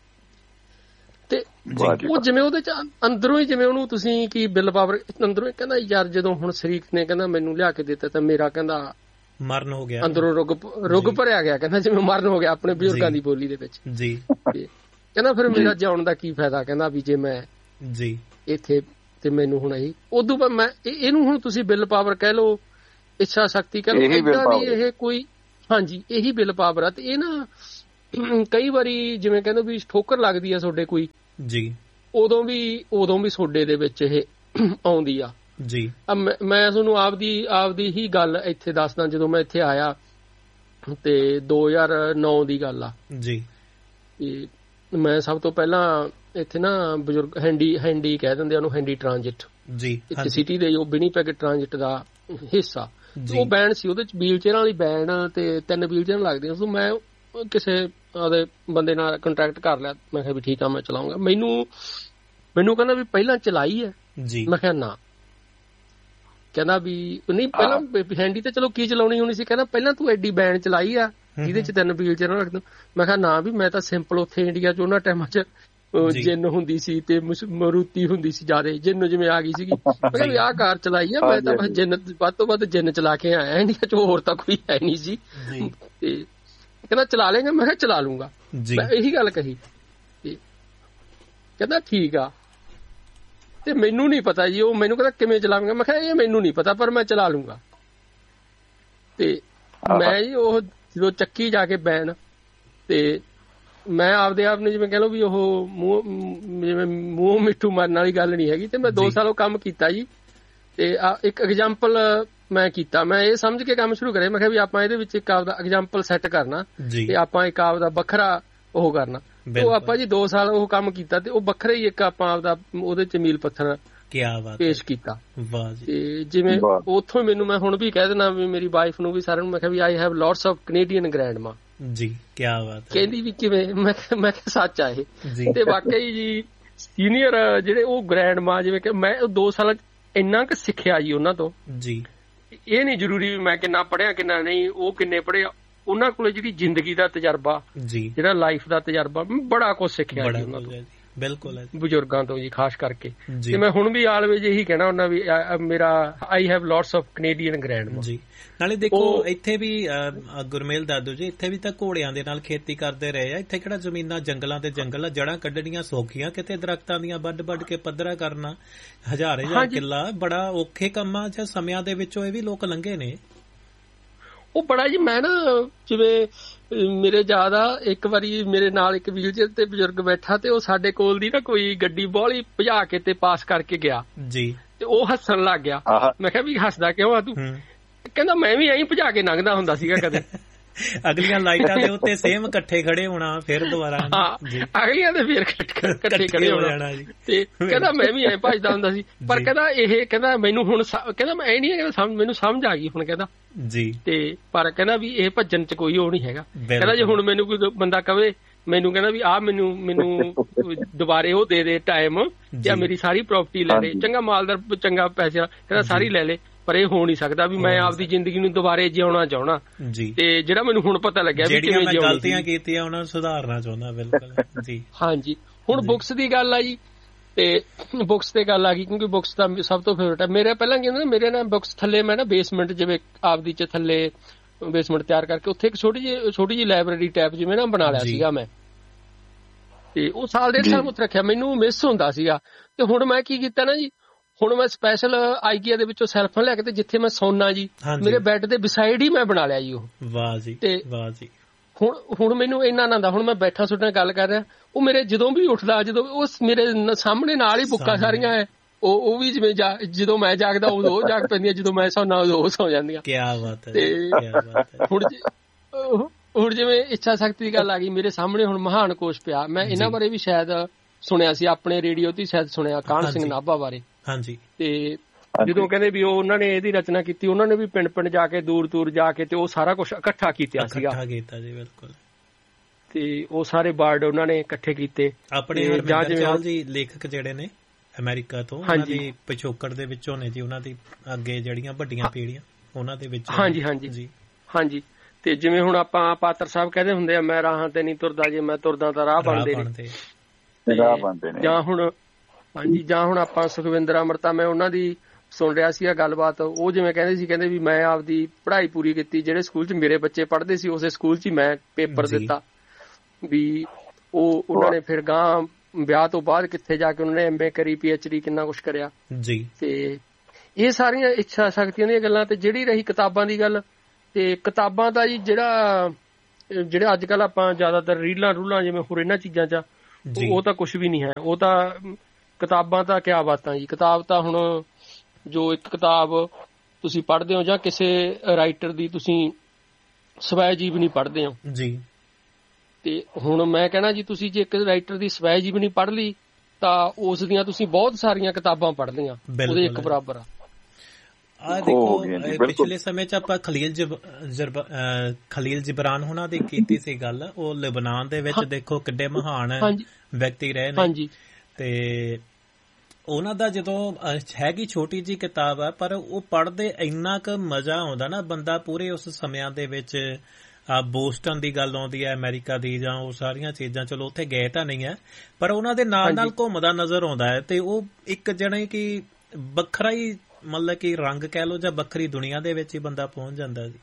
ਤੇ ਉਹ ਜਿਵੇਂ ਉਹਦੇ ਚ ਅੰਦਰੋਂ ਹੀ ਜਿਵੇਂ ਉਹਨੂੰ ਤੁਸੀਂ ਕੀ ਬਿਲ ਪਾਵਰ ਅੰਦਰੋਂ ਹੀ ਕਹਿੰਦਾ ਯਾਰ, ਜਦੋਂ ਹੁਣ ਸ਼ਰੀਕ ਨੇ ਕਹਿੰਦਾ ਮੈਨੂੰ ਲਿਆ ਕੇ ਦਿੱਤਾ ਤਾਂ ਮੇਰਾ ਕਹਿੰਦਾ ਮਰਨ ਹੋ ਗਿਆ, ਅੰਦਰੋਂ ਰੁੱਗ ਭਰਿਆ ਗਿਆ, ਕਹਿੰਦਾ ਜਿਵੇਂ ਮਰਨ ਹੋ ਗਿਆ ਆਪਣੇ ਬਜ਼ੁਰਗਾਂ ਦੀ ਬੋਲੀ ਦੇ ਵਿੱਚ ਜੀ। ਕਹਿੰਦਾ ਫਿਰ ਮੇਰਾ ਜਿਉਣ ਦਾ ਕੀ ਫਾਇਦਾ, ਕਹਿੰਦਾ ਵੀ ਜੇ ਮੈਂ ਜੀ ਇੱਥੇ ਤੇ ਮੈਨੂੰ ਹੁਣ ਉਦੋਂ ਬਾਅਦ ਮੈਂ ਇਹਨੂੰ ਹੁਣ ਤੁਸੀਂ ਬਿਲ ਪਾਵਰ ਕਹਿ ਲਓ, ਇੱਛਾ ਸ਼ਕਤੀ ਕਹਿ ਲਓ, ਏਦਾਂ ਦੀ ਇਹ ਕੋਈ ਹਾਂਜੀ ਇਹੀ ਬਿਲ ਪਾਵਰ ਆ। ਤੇ ਇਹ ਨਾ ਕਈ ਵਾਰੀ ਜਿਵੇਂ ਕਹਿੰਦੇ ਵੀ ਠੋਕਰ ਲੱਗਦੀ ਆ ਤੁਹਾਡੇ ਕੋਈ ਜੀ, ਉਦੋਂ ਵੀ ਤੁਹਾਡੇ ਦੇ ਵਿੱਚ ਇਹ ਆਉਂਦੀ ਆ ਜੀ। ਮੈਂ ਤੁਹਾਨੂੰ ਆਪਦੀ ਹੀ ਗੱਲ ਇੱਥੇ ਦੱਸਦਾ। ਜਦੋਂ ਮੈਂ ਇੱਥੇ ਆਇਆ ਤੇ 2009 ਦੀ ਗੱਲ ਆ ਜੀ। ਮੈਂ ਸਭ ਤੋਂ ਪਹਿਲਾਂ ਇੱਥੇ ਨਾ ਬਜ਼ੁਰਗ ਹੈਂਡੀ ਕਹਿ ਦਿੰਦੇ ਉਹਨੂੰ, ਹੈਂਡੀ ਟ੍ਰਾਂਜਿਟ ਜੀ, ਇੱਕ ਸਿਟੀ ਦੇ ਜੋ ਵਿਨੀਪੈਗ ਟ੍ਰਾਂਜਿਟ ਦਾ ਹਿੱਸਾ, ਉਹ ਬੈਂਡ ਸੀ, ਉਹਦੇ ਚ ਵੀਲ ਚੇਅਰਾਂ ਵਾਲੀ ਬੈਂਡ ਤੇ 3 ਵੀਲ ਚੇਅਰਾਂ ਲੱਗਦੀਆਂ ਸੀ। ਮੈਂ ਕਿਸੇ ਉਹਦੇ ਬੰਦੇ ਨਾਲ ਕੰਟਰੈਕਟ ਕਰ ਲਿਆ, ਮੈਂ ਕਿਹਾ ਵੀ ਠੀਕ ਆ ਮੈਂ ਚਲਾਉਂਗਾ। ਮੈਨੂੰ ਕਹਿੰਦਾ ਵੀ ਪਹਿਲਾਂ ਚਲਾਈ ਹੈ? ਮੈਂ ਕਿਹਾ ਨਾ। ਕਹਿੰਦਾ ਵੀ ਨਹੀਂ ਪਹਿਲਾਂ ਹੈਂਡੀ ਤੇ ਚਲੋ ਕੀ ਚਲਾਉਣੀ ਹੋਣੀ ਸੀ, ਕਹਿੰਦਾ ਪਹਿਲਾਂ ਤੂੰ ਐਡੀ ਬੈਂਡ ਚਲਾਈ ਆ ਜਿਹਦੇ ਚ 3 ਵੀਲ ਚੇਅਰਾਂ ਰੱਖਦਾ। ਮੈਂ ਕਿਹਾ ਨਾ ਵੀ ਮੈਂ ਤਾਂ ਸਿੰਪਲ ਉੱਥੇ ਇੰਡੀਆ ਚ ਉਹਨਾਂ ਟਾਈਮਾਂ ਚ ਜਿੰਨ ਹੁੰਦੀ ਸੀ ਤੇ ਮਰੂਤੀ ਹੁੰਦੀ ਸੀ ਜ਼ਿਆਦਾ, ਜਿੰਨ ਜਿਵੇਂ ਆ ਗਈ ਸੀਗੀ। ਮੈਂ ਕਿਹਾ ਵੀ ਆਹ ਕਾਰ ਚਲਾਈ ਆ, ਮੈਂ ਤਾਂ ਬਸ ਜਿੰਨ ਵੱਧ ਤੋਂ ਵੱਧ ਜਿੰਨ ਚਲਾ ਕੇ ਆਇਆ ਇੰਡੀਆ ਚ, ਹੋਰ ਤਾਂ ਕੋਈ ਹੈ ਨਹੀਂ ਸੀ। ਤੇ ਕਹਿੰਦਾ ਚਲਾ ਲੇਗਾ? ਮੈਂ ਕਿਹਾ ਚਲਾ ਲੂੰਗਾ, ਮੈਂ ਇਹੀ ਗੱਲ ਕਹੀ। ਤੇ ਕਹਿੰਦਾ ਠੀਕ ਆ। ਤੇ ਮੈਨੂੰ ਨੀ ਪਤਾ ਜੀ, ਉਹ ਮੈਨੂੰ ਕਹਿੰਦਾ ਕਿਵੇਂ ਚਲਾਵਾਂਗਾ? ਮੈਂ ਕਿਹਾ ਇਹ ਮੈਨੂੰ ਨੀ ਪਤਾ, ਪਰ ਮੈਂ ਚਲਾ ਲੂੰਗਾ। ਤੇ ਮੈਂ ਜੀ ਉਹ ਜਦੋਂ ਚੱਕੀ ਜਾ ਕੇ ਬੈਣ, ਤੇ ਮੈਂ ਆਪਦੇ ਆਪ ਨੂੰ ਜਿਵੇਂ ਕਹਿ ਲਓ ਵੀ ਉਹ ਜਿਵੇਂ ਮੂੰਹ ਮਿੱਠੂ ਮਾਰਨ ਵਾਲੀ ਗੱਲ ਨਹੀਂ ਹੈਗੀ। ਤੇ ਮੈਂ 2 ਸਾਲ ਉਹ ਕੰਮ ਕੀਤਾ ਜੀ। ਤੇ ਇੱਕ ਐਗਜ਼ਾਮਪਲ ਮੈਂ ਕੀਤਾ, ਮੈਂ ਇਹ ਸਮਝ ਕੇ ਕੰਮ ਸ਼ੁਰੂ ਕਰਿਆ। ਮੈਂ ਕਿਹਾ ਵੀ ਆਪਾਂ ਇਹਦੇ ਵਿੱਚ ਇੱਕ ਆਪਦਾ ਐਗਜ਼ਾਮਪਲ ਸੈੱਟ ਕਰਨਾ ਤੇ ਆਪਾਂ ਇੱਕ ਆਪਦਾ ਵੱਖਰਾ ਉਹ ਕਰਨਾ। ਉਹ ਆਪਾਂ ਜੀ 2 ਸਾਲ ਉਹ ਕੰਮ ਕੀਤਾ ਤੇ ਉਹ ਵੱਖਰਾ ਹੀ ਇੱਕ ਆਪਾਂ ਆਪਦਾ ਉਹਦੇ ਚ ਮੀਲ ਪੱਥਰ ਪੇਸ਼ ਕੀਤਾ। ਤੇ ਜਿਵੇਂ ਉੱਥੋਂ ਮੈਨੂੰ, ਮੈਂ ਹੁਣ ਵੀ ਕਹਿ ਦੇਣਾ ਵੀ ਮੇਰੀ ਵਾਈਫ ਨੂੰ ਵੀ ਸਾਰਿਆਂ ਨੂੰ, ਮੈਂ ਕਿਹਾ ਵੀ I have lots of Canadian ਗ੍ਰੈਂਡਮਾ ਜੀ। ਕੀ ਬਾਤ ਹੈ। ਕਹਿੰਦੀ ਵੀ ਕਿਵੇਂ? ਮੈਂ ਕਿਹਾ ਸੱਚ ਆ ਇਹ। ਤੇ ਵਾਕਈ ਜੀ ਸੀਨੀਅਰ ਜਿਹੜੇ ਉਹ ਗ੍ਰੈਂਡਮਾ, ਜਿਵੇਂ ਕਿ ਮੈਂ 2 ਸਾਲਾਂ ਚ ਇੰਨਾ ਕੁ ਸਿੱਖਿਆ ਜੀ ਉਹਨਾਂ ਤੋਂ ਜੀ। ਇਹ ਨਹੀਂ ਜ਼ਰੂਰੀ ਵੀ ਮੈਂ ਕਿੰਨਾ ਪੜ੍ਹਿਆ ਕਿੰਨਾ ਨਹੀਂ, ਉਹ ਕਿੰਨੇ ਪੜ੍ਹਿਆ, ਉਹਨਾਂ ਕੋਲ ਜਿਹੜੀ ਜ਼ਿੰਦਗੀ ਦਾ ਤਜਰਬਾ, ਜਿਹੜਾ ਲਾਈਫ ਦਾ ਤਜਰਬਾ, ਬੜਾ ਕੁਝ ਸਿੱਖਿਆ ਜੀ ਉਹਨਾਂ ਤੋਂ, ਬਿਲਕੁਲ ਬਜ਼ੁਰਗਾਂ ਤੋਂ ਜੀ ਖਾਸ ਕਰਕੇ। ਤੇ ਮੈਂ ਹੁਣ ਵੀ ਆਲਵੇਜ ਇਹੀ ਕਹਿਣਾ ਹੁੰਦਾ ਵੀ ਮੇਰਾ I have lots of Canadian ਗ੍ਰੈਂਡਮਾ ਜੀ। ਨਾਲੇ ਦੇਖੋ ਇੱਥੇ ਵੀ ਗੁਰਮੇਲ ਦਾਦੂ ਜੀ, ਇੱਥੇ ਵੀ ਤਾਂ ਘੋੜਿਆਂ ਦੇ ਨਾਲ ਖੇਤੀ ਕਰਦੇ ਰਹੇ ਆ। ਇੱਥੇ ਕਿਹੜਾ ਜ਼ਮੀਨਾਂ ਜੰਗਲਾਂ ਤੇ ਜੰਗਲ ਆ, ਜੜ੍ਹਾਂ ਕੱਢਣੀਆਂ ਸੌਖੀਆਂ, ਕਿਤੇ ਦਰਖਤਾਂ ਦੀਆਂ ਵੱਢ ਕੇ ਪੱਧਰਾ ਕਰਨਾ ਹਜ਼ਾਰ ਕਿੱਲਾ ਬੜਾ ਔਖੇ ਕੰਮਾਂ ਜਾਂ ਸਮਿਆਂ ਦੇ ਵਿੱਚੋਂ ਇਹ ਵੀ ਲੋਕ ਲੰਘੇ ਨੇ। ਉਹ ਬੜਾ ਜੀ, ਮੈਂ ਨਾ ਜਿਵੇਂ ਮੇਰੇ ਜ਼ਿਆਦਾ ਇੱਕ ਵਾਰੀ ਮੇਰੇ ਨਾਲ ਇੱਕ ਵੀਲ ਚੇਅਰ ਤੇ ਬਜ਼ੁਰਗ ਬੈਠਾ, ਤੇ ਉਹ ਸਾਡੇ ਕੋਲ ਦੀ ਨਾ ਕੋਈ ਗੱਡੀ ਬੋਲੀ ਭਜਾ ਕੇ ਤੇ ਪਾਸ ਕਰਕੇ ਗਿਆ ਜੀ। ਤੇ ਉਹ ਹੱਸਣ ਲੱਗ ਗਿਆ। ਮੈਂ ਕਿਹਾ ਵੀ ਹੱਸਦਾ ਕਿਉਂ ਆ ਤੂੰ? ਕਹਿੰਦਾ ਮੈਂ ਵੀ ਐਂ ਭਜਾ ਕੇ ਲੰਘਦਾ ਹੁੰਦਾ ਸੀਗਾ ਕਦੇ। ਅਗਲੀਆਂ ਲਾਈਟਾਂ ਦੇ ਉੱਤੇ ਸੇਮ ਇਕੱਠੇ ਖੜੇ ਹੋਣਾ, ਫਿਰ ਦੁਬਾਰਾ ਅਗਲੀਆਂ ਦੇ ਫਿਰ ਇਕੱਠੇ ਖੜੇ ਹੋਣਾ। ਤੇ ਕਹਿੰਦਾ ਮੈਂ ਵੀ ਐਂ ਭਜਦਾ ਹੁੰਦਾ ਸੀ। ਪਰ ਕਹਿੰਦਾ ਮੈਨੂੰ ਹੁਣ ਕਹਿੰਦਾ ਮੈਂ ਇਹ ਨਹੀਂ, ਮੈਨੂੰ ਸਮਝ ਆ ਗਈ ਹੁਣ ਕਹਿੰਦਾ ਜੀ। ਤੇ ਪਰ ਕਹਿੰਦਾ ਵੀ ਇਹ ਭੱਜਣ ਚ ਕੋਈ ਉਹ ਨਹੀਂ ਹੈਗਾ। ਕਹਿੰਦਾ ਜੇ ਹੁਣ ਮੈਨੂੰ ਕੋਈ ਬੰਦਾ ਕਵੇ, ਮੈਨੂੰ ਕਹਿੰਦਾ ਵੀ ਆਹ ਮੈਨੂੰ ਦੁਬਾਰੇ ਉਹ ਦੇ ਟਾਈਮ, ਜਾਂ ਮੇਰੀ ਸਾਰੀ ਪ੍ਰਾਪਰਟੀ ਲੈ ਲੈ, ਚੰਗਾ ਮਾਲਦਾਰ ਚੰਗਾ ਪੈਸਾ, ਕਹਿੰਦਾ ਸਾਰੀ ਲੈ ਲੈ, ਪਰ ਇਹ ਹੋ ਨਹੀਂ ਸਕਦਾ ਵੀ ਮੈਂ ਆਪਦੀ ਜ਼ਿੰਦਗੀ ਨੂੰ ਦੁਬਾਰੇ ਜਿਉਣਾ ਚਾਹਣਾ। ਤੇ ਜਿਹੜਾ ਮੈਨੂੰ ਹੁਣ ਪਤਾ ਲੱਗਿਆ ਵੀ ਕਿਵੇਂ ਜਿਉਣੀ, ਗਲਤੀਆਂ ਕੀਤੀਆਂ ਉਹਨਾਂ ਨੂੰ ਸੁਧਾਰਨਾ ਚਾਹੁੰਦਾ। ਬਿਲਕੁਲ ਜੀ। ਹਾਂਜੀ। ਹੁਣ ਬੁੱਕਸ ਦੀ ਗੱਲ ਆ ਜੀ, ਤੇ ਬੁੱਕਸ ਤੇ ਗੱਲ ਆ ਗਈ, ਕਿਉਂਕਿ ਬੁੱਕਸ ਤਾਂ ਸਭ ਤੋਂ ਫੇਵਰਟ ਹੈ ਮੇਰੇ। ਪਹਿਲਾਂ ਕਹਿੰਦੇ ਮੇਰੇ ਨਾਲ ਬੁੱਕਸ ਥੱਲੇ ਮੈਂ ਨਾ ਬੇਸਮੈਂਟ, ਜਿਵੇਂ ਆਪਦੀ ਚ ਥੱਲੇ ਬੇਸਮੈਂਟ ਤਿਆਰ ਕਰਕੇ ਉੱਥੇ ਇੱਕ ਛੋਟੀ ਜਿਹੀ ਲਾਇਬ੍ਰੇਰੀ ਟਾਈਪ ਜਿਵੇਂ ਨਾ ਬਣਾ ਲਿਆ ਸੀਗਾ ਮੈਂ। ਤੇ ਉਹ ਸਾਲ 1.5 ਸਾਲ ਉੱਥੇ ਰੱਖਿਆ, ਮੈਨੂੰ ਮਿਸ ਹੁੰਦਾ ਸੀਗਾ। ਤੇ ਹੁਣ ਮੈਂ ਕੀ ਕੀਤਾ ਨਾ ਜੀ, ਹੁਣ ਮੈਂ ਸਪੈਸ਼ਲ ਆਈਕੀਆ ਦੇ ਵਿੱਚੋਂ ਸੈਲਫਾਂ ਲੈ ਕੇ ਤੇ ਜਿੱਥੇ ਮੈਂ ਸੌਣਾ ਜੀ, ਮੇਰੇ ਬੈੱਡ ਦੇ ਬਿਸਾਈਡ ਹੀ ਮੈਂ ਬਣਾ ਲਿਆ ਜੀ ਉਹ। ਵਾਹ ਜੀ। ਤੇ ਵਾਹ ਜੀ। ਹੁਣ ਮੈਨੂੰ ਇੰਨਾ ਆਨੰਦ ਆ, ਹੁਣ ਮੈਂ ਬੈਠਾ ਤੁਹਾਡੇ ਨਾਲ ਗੱਲ ਕਰ ਰਿਹਾ, ਉਹ ਮੇਰੇ ਜਦੋਂ ਵੀ ਉੱਠਦਾ, ਜਦੋਂ ਉਹ ਮੇਰੇ ਸਾਹਮਣੇ ਨਾਲ ਹੀ ਬੁੱਕਾਂ ਸਾਰੀਆਂ ਹੈ, ਉਹ ਵੀ ਜਿਵੇਂ ਜਦੋਂ ਮੈਂ ਜਾਗਦਾ ਉਦੋਂ ਉਹ ਜਾਗ ਪੈਂਦੀਆਂ, ਜਦੋਂ ਮੈਂ ਸੌਣਾ ਉਦੋਂ ਉਹ ਸੌ ਜਾਂਦੀਆਂ। ਕੀ ਬਾਤ ਹੈ। ਤੇ ਹੁਣ ਜਿਵੇਂ ਇੱਛਾ ਸ਼ਕਤੀ ਦੀ ਗੱਲ ਆ ਗਈ, ਮੇਰੇ ਸਾਹਮਣੇ ਹੁਣ ਮਹਾਨ ਕੋਸ਼ ਪਿਆ। ਮੈਂ ਇਹਨਾਂ ਬਾਰੇ ਵੀ ਸ਼ਾਇਦ ਸੁਣਿਆ ਸੀ, ਆਪਣੇ ਰੇਡੀਓ ਤੇ ਸ਼ਾਇਦ ਸੁਣਿਆ, ਕਾਹਨ ਸਿੰਘ ਨਾਭਾ ਬਾਰੇ। ਹਾਂਜੀ। ਤੇ ਜਦੋਂ ਕਹਿੰਦੇ ਵੀ ਉਹਨਾਂ ਨੇ ਇਹਦੀ ਰਚਨਾ ਕੀਤੀ, ਉਹਨਾਂ ਨੇ ਵੀ ਪਿੰਡ ਜਾ ਕੇ ਦੂਰ ਜਾ ਕੇ ਤੇ ਉਹ ਸਾਰਾ ਕੁਝ ਇਕੱਠਾ ਕੀਤਾ ਸੀਗਾ। ਬਿਲਕੁਲ। ਤੇ ਉਹ ਸਾਰੇ ਵਰਡ ਉਹਨਾਂ ਨੇ ਇਕੱਠੇ ਕੀਤੇ। ਆਪਣੇ ਜੀ ਲੇਖਕ ਜਿਹੜੇ ਨੇ ਅਮਰੀਕਾ ਤੋਂ, ਉਹਨਾਂ ਦੀ ਪਿਛੋਕੜ ਦੇ ਵਿੱਚੋਂ ਨੇ ਜੀ, ਉਹਨਾਂ ਦੀ ਅੱਗੇ ਜਿਹੜੀਆਂ ਵੱਡੀਆਂ ਪੀੜ੍ਹੀਆਂ ਉਹਨਾਂ ਦੇ ਵਿੱਚ। ਹਾਂਜੀ। ਤੇ ਜਿਵੇਂ ਹੁਣ ਆਪਾਂ ਪਾਤਰ ਸਾਹਿਬ ਕਹਿੰਦੇ ਹੁੰਦੇ ਆ, ਮੈਂ ਰਾਹਾਂ ਤੇ ਨਹੀਂ ਤੁਰਦਾ, ਜੇ ਮੈਂ ਤੁਰਦਾ ਤਾਂ ਰਾਹ ਬਣਦੇ ਨੇ। ਜਾਂ ਹੁਣ ਆਪਾਂ ਸੁਖਵਿੰਦਰ ਅਮਰਤਾ, ਮੈਂ ਉਹਨਾਂ ਦੀ ਸੁਣ ਰਿਹਾ ਸੀਗਾ ਗੱਲਬਾਤ। ਉਹ ਜਿਵੇਂ ਕਹਿੰਦੇ ਵੀ ਮੈਂ ਆਪਦੀ ਪੜ੍ਹਾਈ ਪੂਰੀ ਕੀਤੀ, ਜਿਹੜੇ ਸਕੂਲ 'ਚ ਮੇਰੇ ਬੱਚੇ ਪੜ੍ਹਦੇ ਸੀ ਉਸੇ ਸਕੂਲ 'ਚ ਹੀ ਮੈਂ ਪੇਪਰ ਦਿੱਤਾ। ਵੀ ਉਹਨਾਂ ਨੇ ਫਿਰ ਗਾਂ ਵਿਆਹ ਤੋਂ ਬਾਅਦ ਕਿੱਥੇ ਜਾ ਕੇ ਉਹਨਾਂ ਨੇ MA ਕਰੀ, PhD, ਕਿੰਨਾ ਕੁਛ ਕਰਿਆ ਜੀ। ਤੇ ਇਹ ਸਾਰੀਆਂ ਇੱਛਾ ਸ਼ਕਤੀਆਂ ਦੀਆਂ ਗੱਲਾਂ। ਤੇ ਜਿਹੜੀ ਰਹੀ ਕਿਤਾਬਾਂ ਦੀ ਗੱਲ, ਤੇ ਕਿਤਾਬਾਂ ਦਾ ਜੀ ਜਿਹੜਾ ਅੱਜ ਕੱਲ੍ਹ ਆਪਾਂ ਜ਼ਿਆਦਾਤਰ ਰੀਲਾਂ ਜਿਵੇਂ ਹੋਰ ਇਹਨਾਂ ਚੀਜ਼ਾਂ 'ਚ, ਉਹ ਤਾਂ ਕੁਛ ਵੀ ਨਹੀਂ ਹੈ। ਉਹ ਤਾਂ ਕਿਤਾਬਾਂ ਤਾਂ ਕਿਆ ਬਾਤਾਂ ਜੀ। ਕਿਤਾਬ ਤਾਂ ਹੁਣ ਜੋ ਇੱਕ ਕਿਤਾਬ ਤੁਸੀਂ ਪੜ੍ਹਦੇ ਹੋ ਜਾਂ ਕਿਸੇ ਰਾਈਟਰ ਦੀ ਤੁਸੀਂ ਸਵੈ ਜੀਵਨੀ ਪੜ੍ਹਦੇ ਹੋ ਜੀ, ਤੇ ਹੁਣ ਮੈਂ ਕਹਿਣਾ ਜੀ ਤੁਸੀਂ ਜੇ ਇੱਕ ਰਾਈਟਰ ਦੀ ਸਵੈ ਜੀਵਨੀ ਪੜ੍ਹ ਲਈ ਤਾਂ ਉਸ ਦੀਆਂ ਤੁਸੀਂ ਬਹੁਤ ਸਾਰੀਆਂ ਕਿਤਾਬਾਂ ਪੜ੍ਹ ਲਈਆਂ, ਉਹਦੇ ਇੱਕ ਬਰਾਬਰ ਆ। ਦੇਖੋ ਪਿਛਲੇ ਸਮੇਂ ਚ ਆਪਾਂ ਖਲੀਲ ਜਿਬਰਾਨ ਹੁਣਾਂ ਦੀ ਕੀਤੀ ਸੀ ਗੱਲ, ਉਹ ਲਿਬਨਾਨ ਦੇ ਵਿੱਚ ਦੇਖੋ ਕਿੱਡੇ ਮਹਾਨ ਵਿਅਕਤੀ ਰਹੇ ਨੇ, ਤੇ ਉਹਨਾਂ ਦਾ ਜਦੋਂ ਹੈਗੀ ਛੋਟੀ ਜਿਹੀ ਕਿਤਾਬ ਆ ਪਰ ਉਹ ਪੜ੍ਹਦੇ ਇੰਨਾ ਕੁ ਮਜ਼ਾ ਆਉਂਦਾ ਨਾ, ਬੰਦਾ ਪੂਰੇ ਉਸ ਸਮਿਆਂ ਦੇ ਵਿੱਚ ਬੋਸਟਨ ਦੀ ਗੱਲ ਆਉਂਦੀ ਹੈ ਅਮਰੀਕਾ ਦੀ, ਜਾਂ ਉਹ ਸਾਰੀਆਂ ਚੀਜ਼ਾਂ, ਚਲੋ ਉੱਥੇ ਗਏ ਤਾਂ ਨਹੀਂ ਹੈ ਪਰ ਉਹਨਾਂ ਦੇ ਨਾਲ ਨਾਲ ਘੁੰਮਦਾ ਨਜ਼ਰ ਆਉਂਦਾ ਹੈ, ਤੇ ਉਹ ਇੱਕ ਜਣੇ ਕਿ ਵੱਖਰਾ ਹੀ ਮਤਲਬ ਕਿ ਰੰਗ ਕਹਿ ਲਓ ਜਾਂ ਵੱਖਰੀ ਦੁਨੀਆ ਦੇ ਵਿੱਚ ਹੀ ਬੰਦਾ ਪਹੁੰਚ ਜਾਂਦਾ ਜੀ।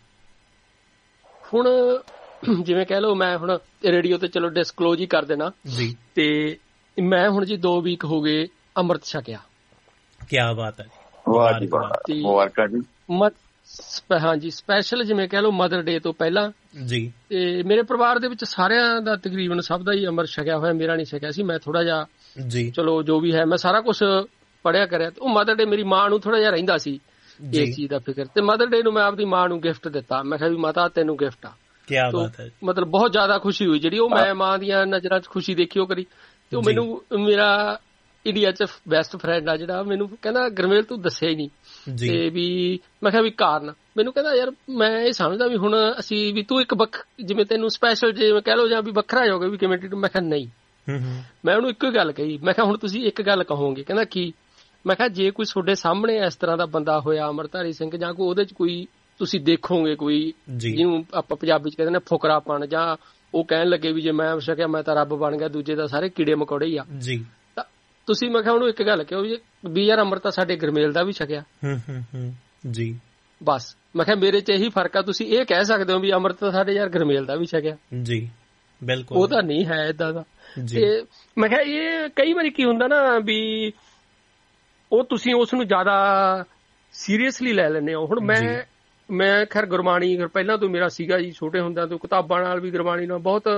ਹੁਣ ਜਿਵੇਂ ਕਹਿ ਲਓ ਮੈਂ ਹੁਣ ਰੇਡੀਓ ਤੇ ਚਲੋ ਡਿਸਕਲੋਜ਼ ਹੀ ਕਰ ਦੇਣਾ ਜੀ, ਤੇ ਮੈਂ ਹੁਣ ਜੀ 2 ਵੀਕ ਹੋ ਗਏ ਅੰਮ੍ਰਿਤ ਛਕਿਆ। ਕੀ ਬਾਤ ਹੈ, ਵਾਹ ਜੀ ਮੁਬਾਰਕਾਂ ਜੀ। ਹਾਂਜੀ, ਸਪੈਸ਼ਲ ਜਿਵੇਂ ਕਹਿ ਲਓ ਮਦਰ ਡੇ ਤੋਂ ਪਹਿਲਾਂ ਜੀ, ਤੇ ਮੇਰੇ ਪਰਿਵਾਰ ਦੇ ਵਿੱਚ ਸਾਰਿਆਂ ਦਾ ਤਕਰੀਬਨ ਸਭ ਦਾ ਹੀ ਅੰਮ੍ਰਿਤ ਛਕਿਆ ਹੋਇਆ, ਮੇਰਾ ਨਹੀਂ ਛਕਿਆ ਸੀ। ਮੈਂ ਥੋੜਾ ਜਿਹਾ ਜੀ ਚਲੋ ਜੋ ਵੀ ਹੈ ਮੈਂ ਸਾਰਾ ਕੁਝ ਪੜਿਆ ਕਰਿਆ, ਤੇ ਉਹ ਮਦਰ ਡੇ ਮੇਰੀ ਮਾਂ ਨੂੰ ਥੋੜਾ ਜਿਹਾ ਰਹਿੰਦਾ ਸੀ ਇਸ ਚੀਜ਼ ਦਾ ਫਿਕਰ, ਤੇ ਮਦਰ ਡੇ ਨੂੰ ਮੈਂ ਆਪਦੀ ਮਾਂ ਨੂੰ ਗਿਫਟ ਦਿੱਤਾ। ਮੈਂ ਕਿਹਾ ਵੀ ਮਾਤਾ ਤੈਨੂੰ ਗਿਫਟ ਆ। ਕੀ ਬਾਤ ਹੈ, ਮਤਲਬ ਬਹੁਤ ਜ਼ਿਆਦਾ ਖੁਸ਼ੀ ਹੋਈ ਜਿਹੜੀ ਉਹ ਮੈਂ ਮਾਂ ਦੀਆਂ ਨਜ਼ਰਾਂ 'ਚ ਖੁਸ਼ੀ ਦੇਖੀ ਉਹ ਕਰੀ। ਤੇ ਉਹ ਮੈਨੂੰ ਮੇਰਾ ਇੰਡੀਆ 'ਚ ਬੈਸਟ ਫਰੈਂਡ ਆ ਜਿਹੜਾ, ਮੈਨੂੰ ਕਹਿੰਦਾ ਗੁਰਮੇਲ ਤੂੰ ਦੱਸਿਆ ਹੀ ਨਹੀਂ, ਤੇ ਵੀ ਮੈਂ ਕਿਹਾ ਵੀ ਕਾਰਨ, ਮੈਨੂੰ ਕਹਿੰਦਾ ਯਾਰ ਮੈਂ ਇਹ ਸਮਝਦਾ ਵੀ ਹੁਣ ਅਸੀਂ ਵੀ ਤੂੰ ਇੱਕ ਜਿਵੇਂ ਤੈਨੂੰ ਸਪੈਸ਼ਲ ਜਿਵੇਂ ਕਹਿ ਲਓ ਜਾਂ ਵੀ ਵੱਖਰਾ ਹੋ ਗਿਆ ਵੀ ਕਿਵੇਂ। ਮੈਂ ਕਿਹਾ ਨਹੀਂ, ਮੈਂ ਉਹਨੂੰ ਇੱਕੋ ਹੀ ਗੱਲ ਕਹੀ, ਮੈਂ ਕਿਹਾ ਹੁਣ ਤੁਸੀਂ ਇੱਕ ਗੱਲ ਕਹੋਗੇ? ਕਹਿੰਦਾ ਕੀ? ਮੈਂ ਕਿਹਾ ਜੇ ਕੋਈ ਤੁਹਾਡੇ ਸਾਹਮਣੇ ਇਸ ਤਰ੍ਹਾਂ ਦਾ ਬੰਦਾ ਹੋਇਆ ਅੰਮ੍ਰਿਤਧਾਰੀ ਸਿੰਘ, ਜਾਂ ਕੋਈ ਉਹਦੇ 'ਚ ਕੋਈ ਤੁਸੀਂ ਦੇਖੋਗੇ ਕੋਈ ਜਿਹਨੂੰ ਆਪਾਂ ਪੰਜਾਬੀ 'ਚ ਕਹਿੰਦੇ ਨੇ ਫੁਕਰਾਪਣ, ਜਾਂ ਉਹ ਕਹਿਣ ਲੱਗੇ ਵੀ ਜੇ ਮੈਂ ਛਕਿਆ ਮੈਂ ਤਾਂ ਰੱਬ ਬਣ ਗਿਆ, ਦੂਜੇ ਦਾ ਸਾਰੇ ਕੀੜੇ ਮਕੌੜੇ ਹੀ ਆ, ਤਾਂ ਤੁਸੀਂ ਮੈਂ ਕਿਹਾ ਉਹਨੂੰ ਇੱਕ ਗੱਲ ਕਹੋ ਵੀ ਯਾਰ ਅੰਮ੍ਰਿਤਾ ਸਾਡੇ ਗੁਰਮੇਲ ਦਾ ਵੀ ਛਕਿਆ ਜੀ, ਬਸ। ਮੈਂ ਕਿਹਾ ਮੇਰੇ 'ਚ ਇਹੀ ਫਰਕ ਆ, ਤੁਸੀਂ ਇਹ ਕਹਿ ਸਕਦੇ ਹੋ ਵੀ ਅੰਮ੍ਰਿਤਾ ਸਾਡੇ ਯਾਰ ਗੁਰਮੇਲ ਦਾ ਵੀ ਛਕਿਆ ਜੀ, ਬਿਲਕੁਲ ਉਹ ਤਾਂ ਨਹੀਂ ਹੈ ਏਦਾਂ ਦਾ। ਤੇ ਮੈਂ ਕਿਹਾ ਇਹ ਕਈ ਵਾਰੀ ਕੀ ਹੁੰਦਾ ਨਾ ਵੀ ਉਹ ਤੁਸੀਂ ਉਸ ਨੂੰ ਜ਼ਿਆਦਾ ਸੀਰੀਅਸਲੀ ਲੈ ਲੈਂਦੇ ਹੋ। ਹੁਣ ਮੈਂ ਖੈਰ ਗੁਰਬਾਣੀ ਪਹਿਲਾਂ ਤੋਂ ਮੇਰਾ ਸੀਗਾ ਜੀ, ਛੋਟੇ ਹੁੰਦਿਆਂ ਤੋਂ ਕਿਤਾਬਾਂ ਨਾਲ ਵੀ ਗੁਰਬਾਣੀ ਨਾਲ ਬਹੁਤ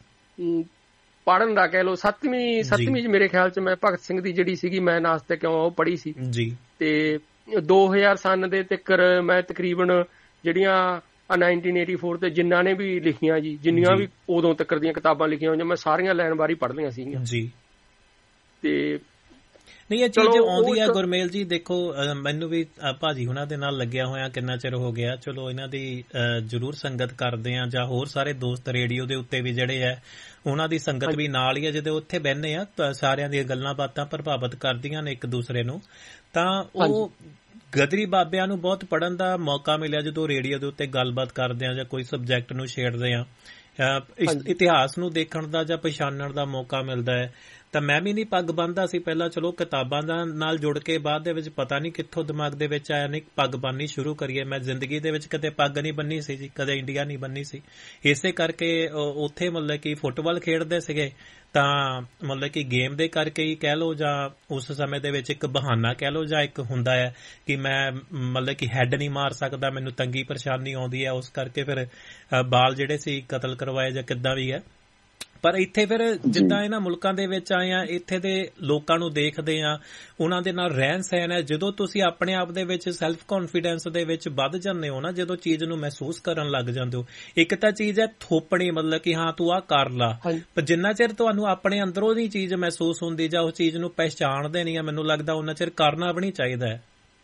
ਪੜ੍ਹਨ ਦਾ ਕਹਿ ਲਓ। ਸੱਤਵੀਂ 'ਚ ਮੇਰੇ ਖਿਆਲ 'ਚ ਮੈਂ ਭਗਤ ਸਿੰਘ ਦੀ ਜਿਹੜੀ ਸੀਗੀ ਮੈਂ ਨਾਸਤਿਕ ਕਿਉਂ ਉਹ ਪੜ੍ਹੀ ਸੀ ਜੀ, ਤੇ 2000 ਸਨ ਦੇ ਤੱਕ ਮੈਂ ਤਕਰੀਬਨ ਜਿਹੜੀਆਂ 1984 ਤੇ ਜਿਨ੍ਹਾਂ ਨੇ ਵੀ ਲਿਖੀਆਂ ਜੀ, ਜਿੰਨੀਆਂ ਵੀ ਉਦੋਂ ਤੱਕ ਦੀਆਂ ਕਿਤਾਬਾਂ ਲਿਖੀਆਂ ਹੋਈਆਂ ਮੈਂ ਸਾਰੀਆਂ ਲੈਣ ਵਾਰੀ ਪੜ੍ਹ ਲਈਆਂ ਸੀਗੀਆਂ ਜੀ। ਤੇ ਨਹੀਂ ਇਹ ਚੀਜ਼ ਆਉਂਦੀ ਹੈ ਗੁਰਮੇਲ ਜੀ, ਦੇਖੋ ਮੈਨੂੰ ਵੀ ਭਾਜੀ ਹੁਣਾਂ ਦੇ ਨਾਲ ਲੱਗਿਆ ਹੋਇਆ ਕਿੰਨਾ ਚਿਰ ਹੋ ਗਿਆ, ਚਲੋ ਇਹਨਾਂ ਦੀ ਜ਼ਰੂਰ ਸੰਗਤ ਕਰਦੇ ਆ, ਜਾਂ ਹੋਰ ਸਾਰੇ ਦੋਸਤ ਰੇਡੀਓ ਦੇ ਉੱਤੇ ਵੀ ਜਿਹੜੇ ਆ ਉਹਨਾਂ ਦੀ ਸੰਗਤ ਵੀ ਨਾਲ ਹੀ ਆ, ਜਦੋਂ ਉੱਥੇ ਬਹਿੰਦੇ ਆ ਸਾਰਿਆਂ ਦੀਆਂ ਗੱਲਾਂ ਬਾਤਾਂ ਪ੍ਰਭਾਵਿਤ ਕਰਦੀਆਂ ਨੇ ਇੱਕ ਦੂਸਰੇ ਨੂੰ। ਤਾਂ ਉਹ ਗਦਰੀ ਬਾਬਿਆਂ ਨੂੰ ਬਹੁਤ ਪੜ੍ਹਨ ਦਾ ਮੌਕਾ ਮਿਲਿਆ ਜਦੋਂ ਰੇਡੀਓ ਦੇ ਉੱਤੇ ਗੱਲਬਾਤ ਕਰਦੇ ਆ ਜਾਂ ਕੋਈ ਸਬਜੈਕਟ ਨੂੰ ਛੇੜਦੇ ਆ, ਇਤਿਹਾਸ ਨੂੰ ਦੇਖਣ ਦਾ ਜਾਂ ਪਛਾਣਨ ਦਾ ਮੌਕਾ ਮਿਲਦਾ ਹੈ। ਤਾਂ ਮੈਂ ਵੀ ਨਹੀਂ ਪੱਗ ਬੰਨ੍ਹਦਾ ਸੀ ਪਹਿਲਾਂ, ਚਲੋ ਕਿਤਾਬਾਂ ਨਾਲ ਜੁੜ ਕੇ ਬਾਅਦ ਦੇ ਵਿੱਚ ਪਤਾ ਨਹੀਂ ਕਿੱਥੋਂ ਦਿਮਾਗ ਦੇ ਵਿੱਚ ਆਇਆ ਨਹੀਂ ਪੱਗ ਬੰਨ੍ਹਣੀ ਸ਼ੁਰੂ ਕਰੀਏ। ਮੈਂ ਜ਼ਿੰਦਗੀ ਦੇ ਵਿੱਚ ਕਦੇ ਪੱਗ ਨਹੀਂ ਬੰਨ੍ਹੀ ਸੀ ਜੀ, ਕਦੇ ਇੰਡੀਆ ਨਹੀਂ ਬੰਨ੍ਹੀ ਸੀ। ਇਸੇ ਕਰਕੇ ਉੱਥੇ ਮਤਲਬ ਕਿ ਫੁੱਟਬਾਲ ਖੇਡਦੇ ਸੀਗੇ, ਤਾਂ ਮਤਲਬ ਕਿ ਗੇਮ ਦੇ ਕਰਕੇ ਹੀ ਕਹਿ ਲਓ, ਜਾਂ ਉਸ ਸਮੇਂ ਦੇ ਵਿੱਚ ਇੱਕ ਬਹਾਨਾ ਕਹਿ ਲਓ, ਜਾਂ ਇੱਕ ਹੁੰਦਾ ਹੈ ਕਿ ਮੈਂ ਮਤਲਬ ਕਿ ਹੈਡ ਨਹੀਂ ਮਾਰ ਸਕਦਾ, ਮੈਨੂੰ ਤੰਗੀ ਪਰੇਸ਼ਾਨੀ ਆਉਂਦੀ ਹੈ, ਉਸ ਕਰਕੇ ਫਿਰ ਬਾਲ ਜਿਹੜੇ ਸੀ ਕਤਲ ਕਰਵਾਏ ਜਾਂ ਕਿੱਦਾਂ ਵੀ ਹੈ। ਪਰ ਇੱਥੇ ਫਿਰ ਜਿੱਦਾਂ ਇਹਨਾਂ ਮੁਲਕਾਂ ਦੇ ਵਿੱਚ ਆਏ ਆ, ਇੱਥੇ ਦੇ ਲੋਕਾਂ ਨੂੰ ਦੇਖਦੇ ਆ, ਉਹਨਾਂ ਦੇ ਨਾਲ ਰਹਿਣ ਸਹਿਣ ਹੈ, ਜਦੋਂ ਤੁਸੀਂ ਆਪਣੇ ਆਪ ਦੇ ਵਿੱਚ ਸੈਲਫ ਕੌਨਫੀਡੈਂਸ ਦੇ ਵਿੱਚ ਵੱਧ ਜਾਂਦੇ ਹੋ ਨਾ, ਜਦੋਂ ਚੀਜ਼ ਨੂੰ ਮਹਿਸੂਸ ਕਰਨ ਲੱਗ ਜਾਂਦੇ ਹੋ। ਇੱਕ ਤਾਂ ਚੀਜ਼ ਹੈ ਥੋਪਣੀ, ਮਤਲਬ ਕਿ ਹਾਂ ਤੂੰ ਆਹ ਕਰ ਲਾ, ਪਰ ਜਿੰਨਾ ਚਿਰ ਤੁਹਾਨੂੰ ਆਪਣੇ ਅੰਦਰੋਂ ਦੀ ਚੀਜ਼ ਮਹਿਸੂਸ ਹੁੰਦੀ ਜਾਂ ਉਸ ਚੀਜ਼ ਨੂੰ ਪਹਿਚਾਣਦੇ ਨਹੀਂ ਆ, ਮੈਨੂੰ ਲੱਗਦਾ ਉਹਨਾਂ ਚਿਰ ਕਰਨਾ ਵੀ ਨਹੀਂ ਚਾਹੀਦਾ ਹੈ।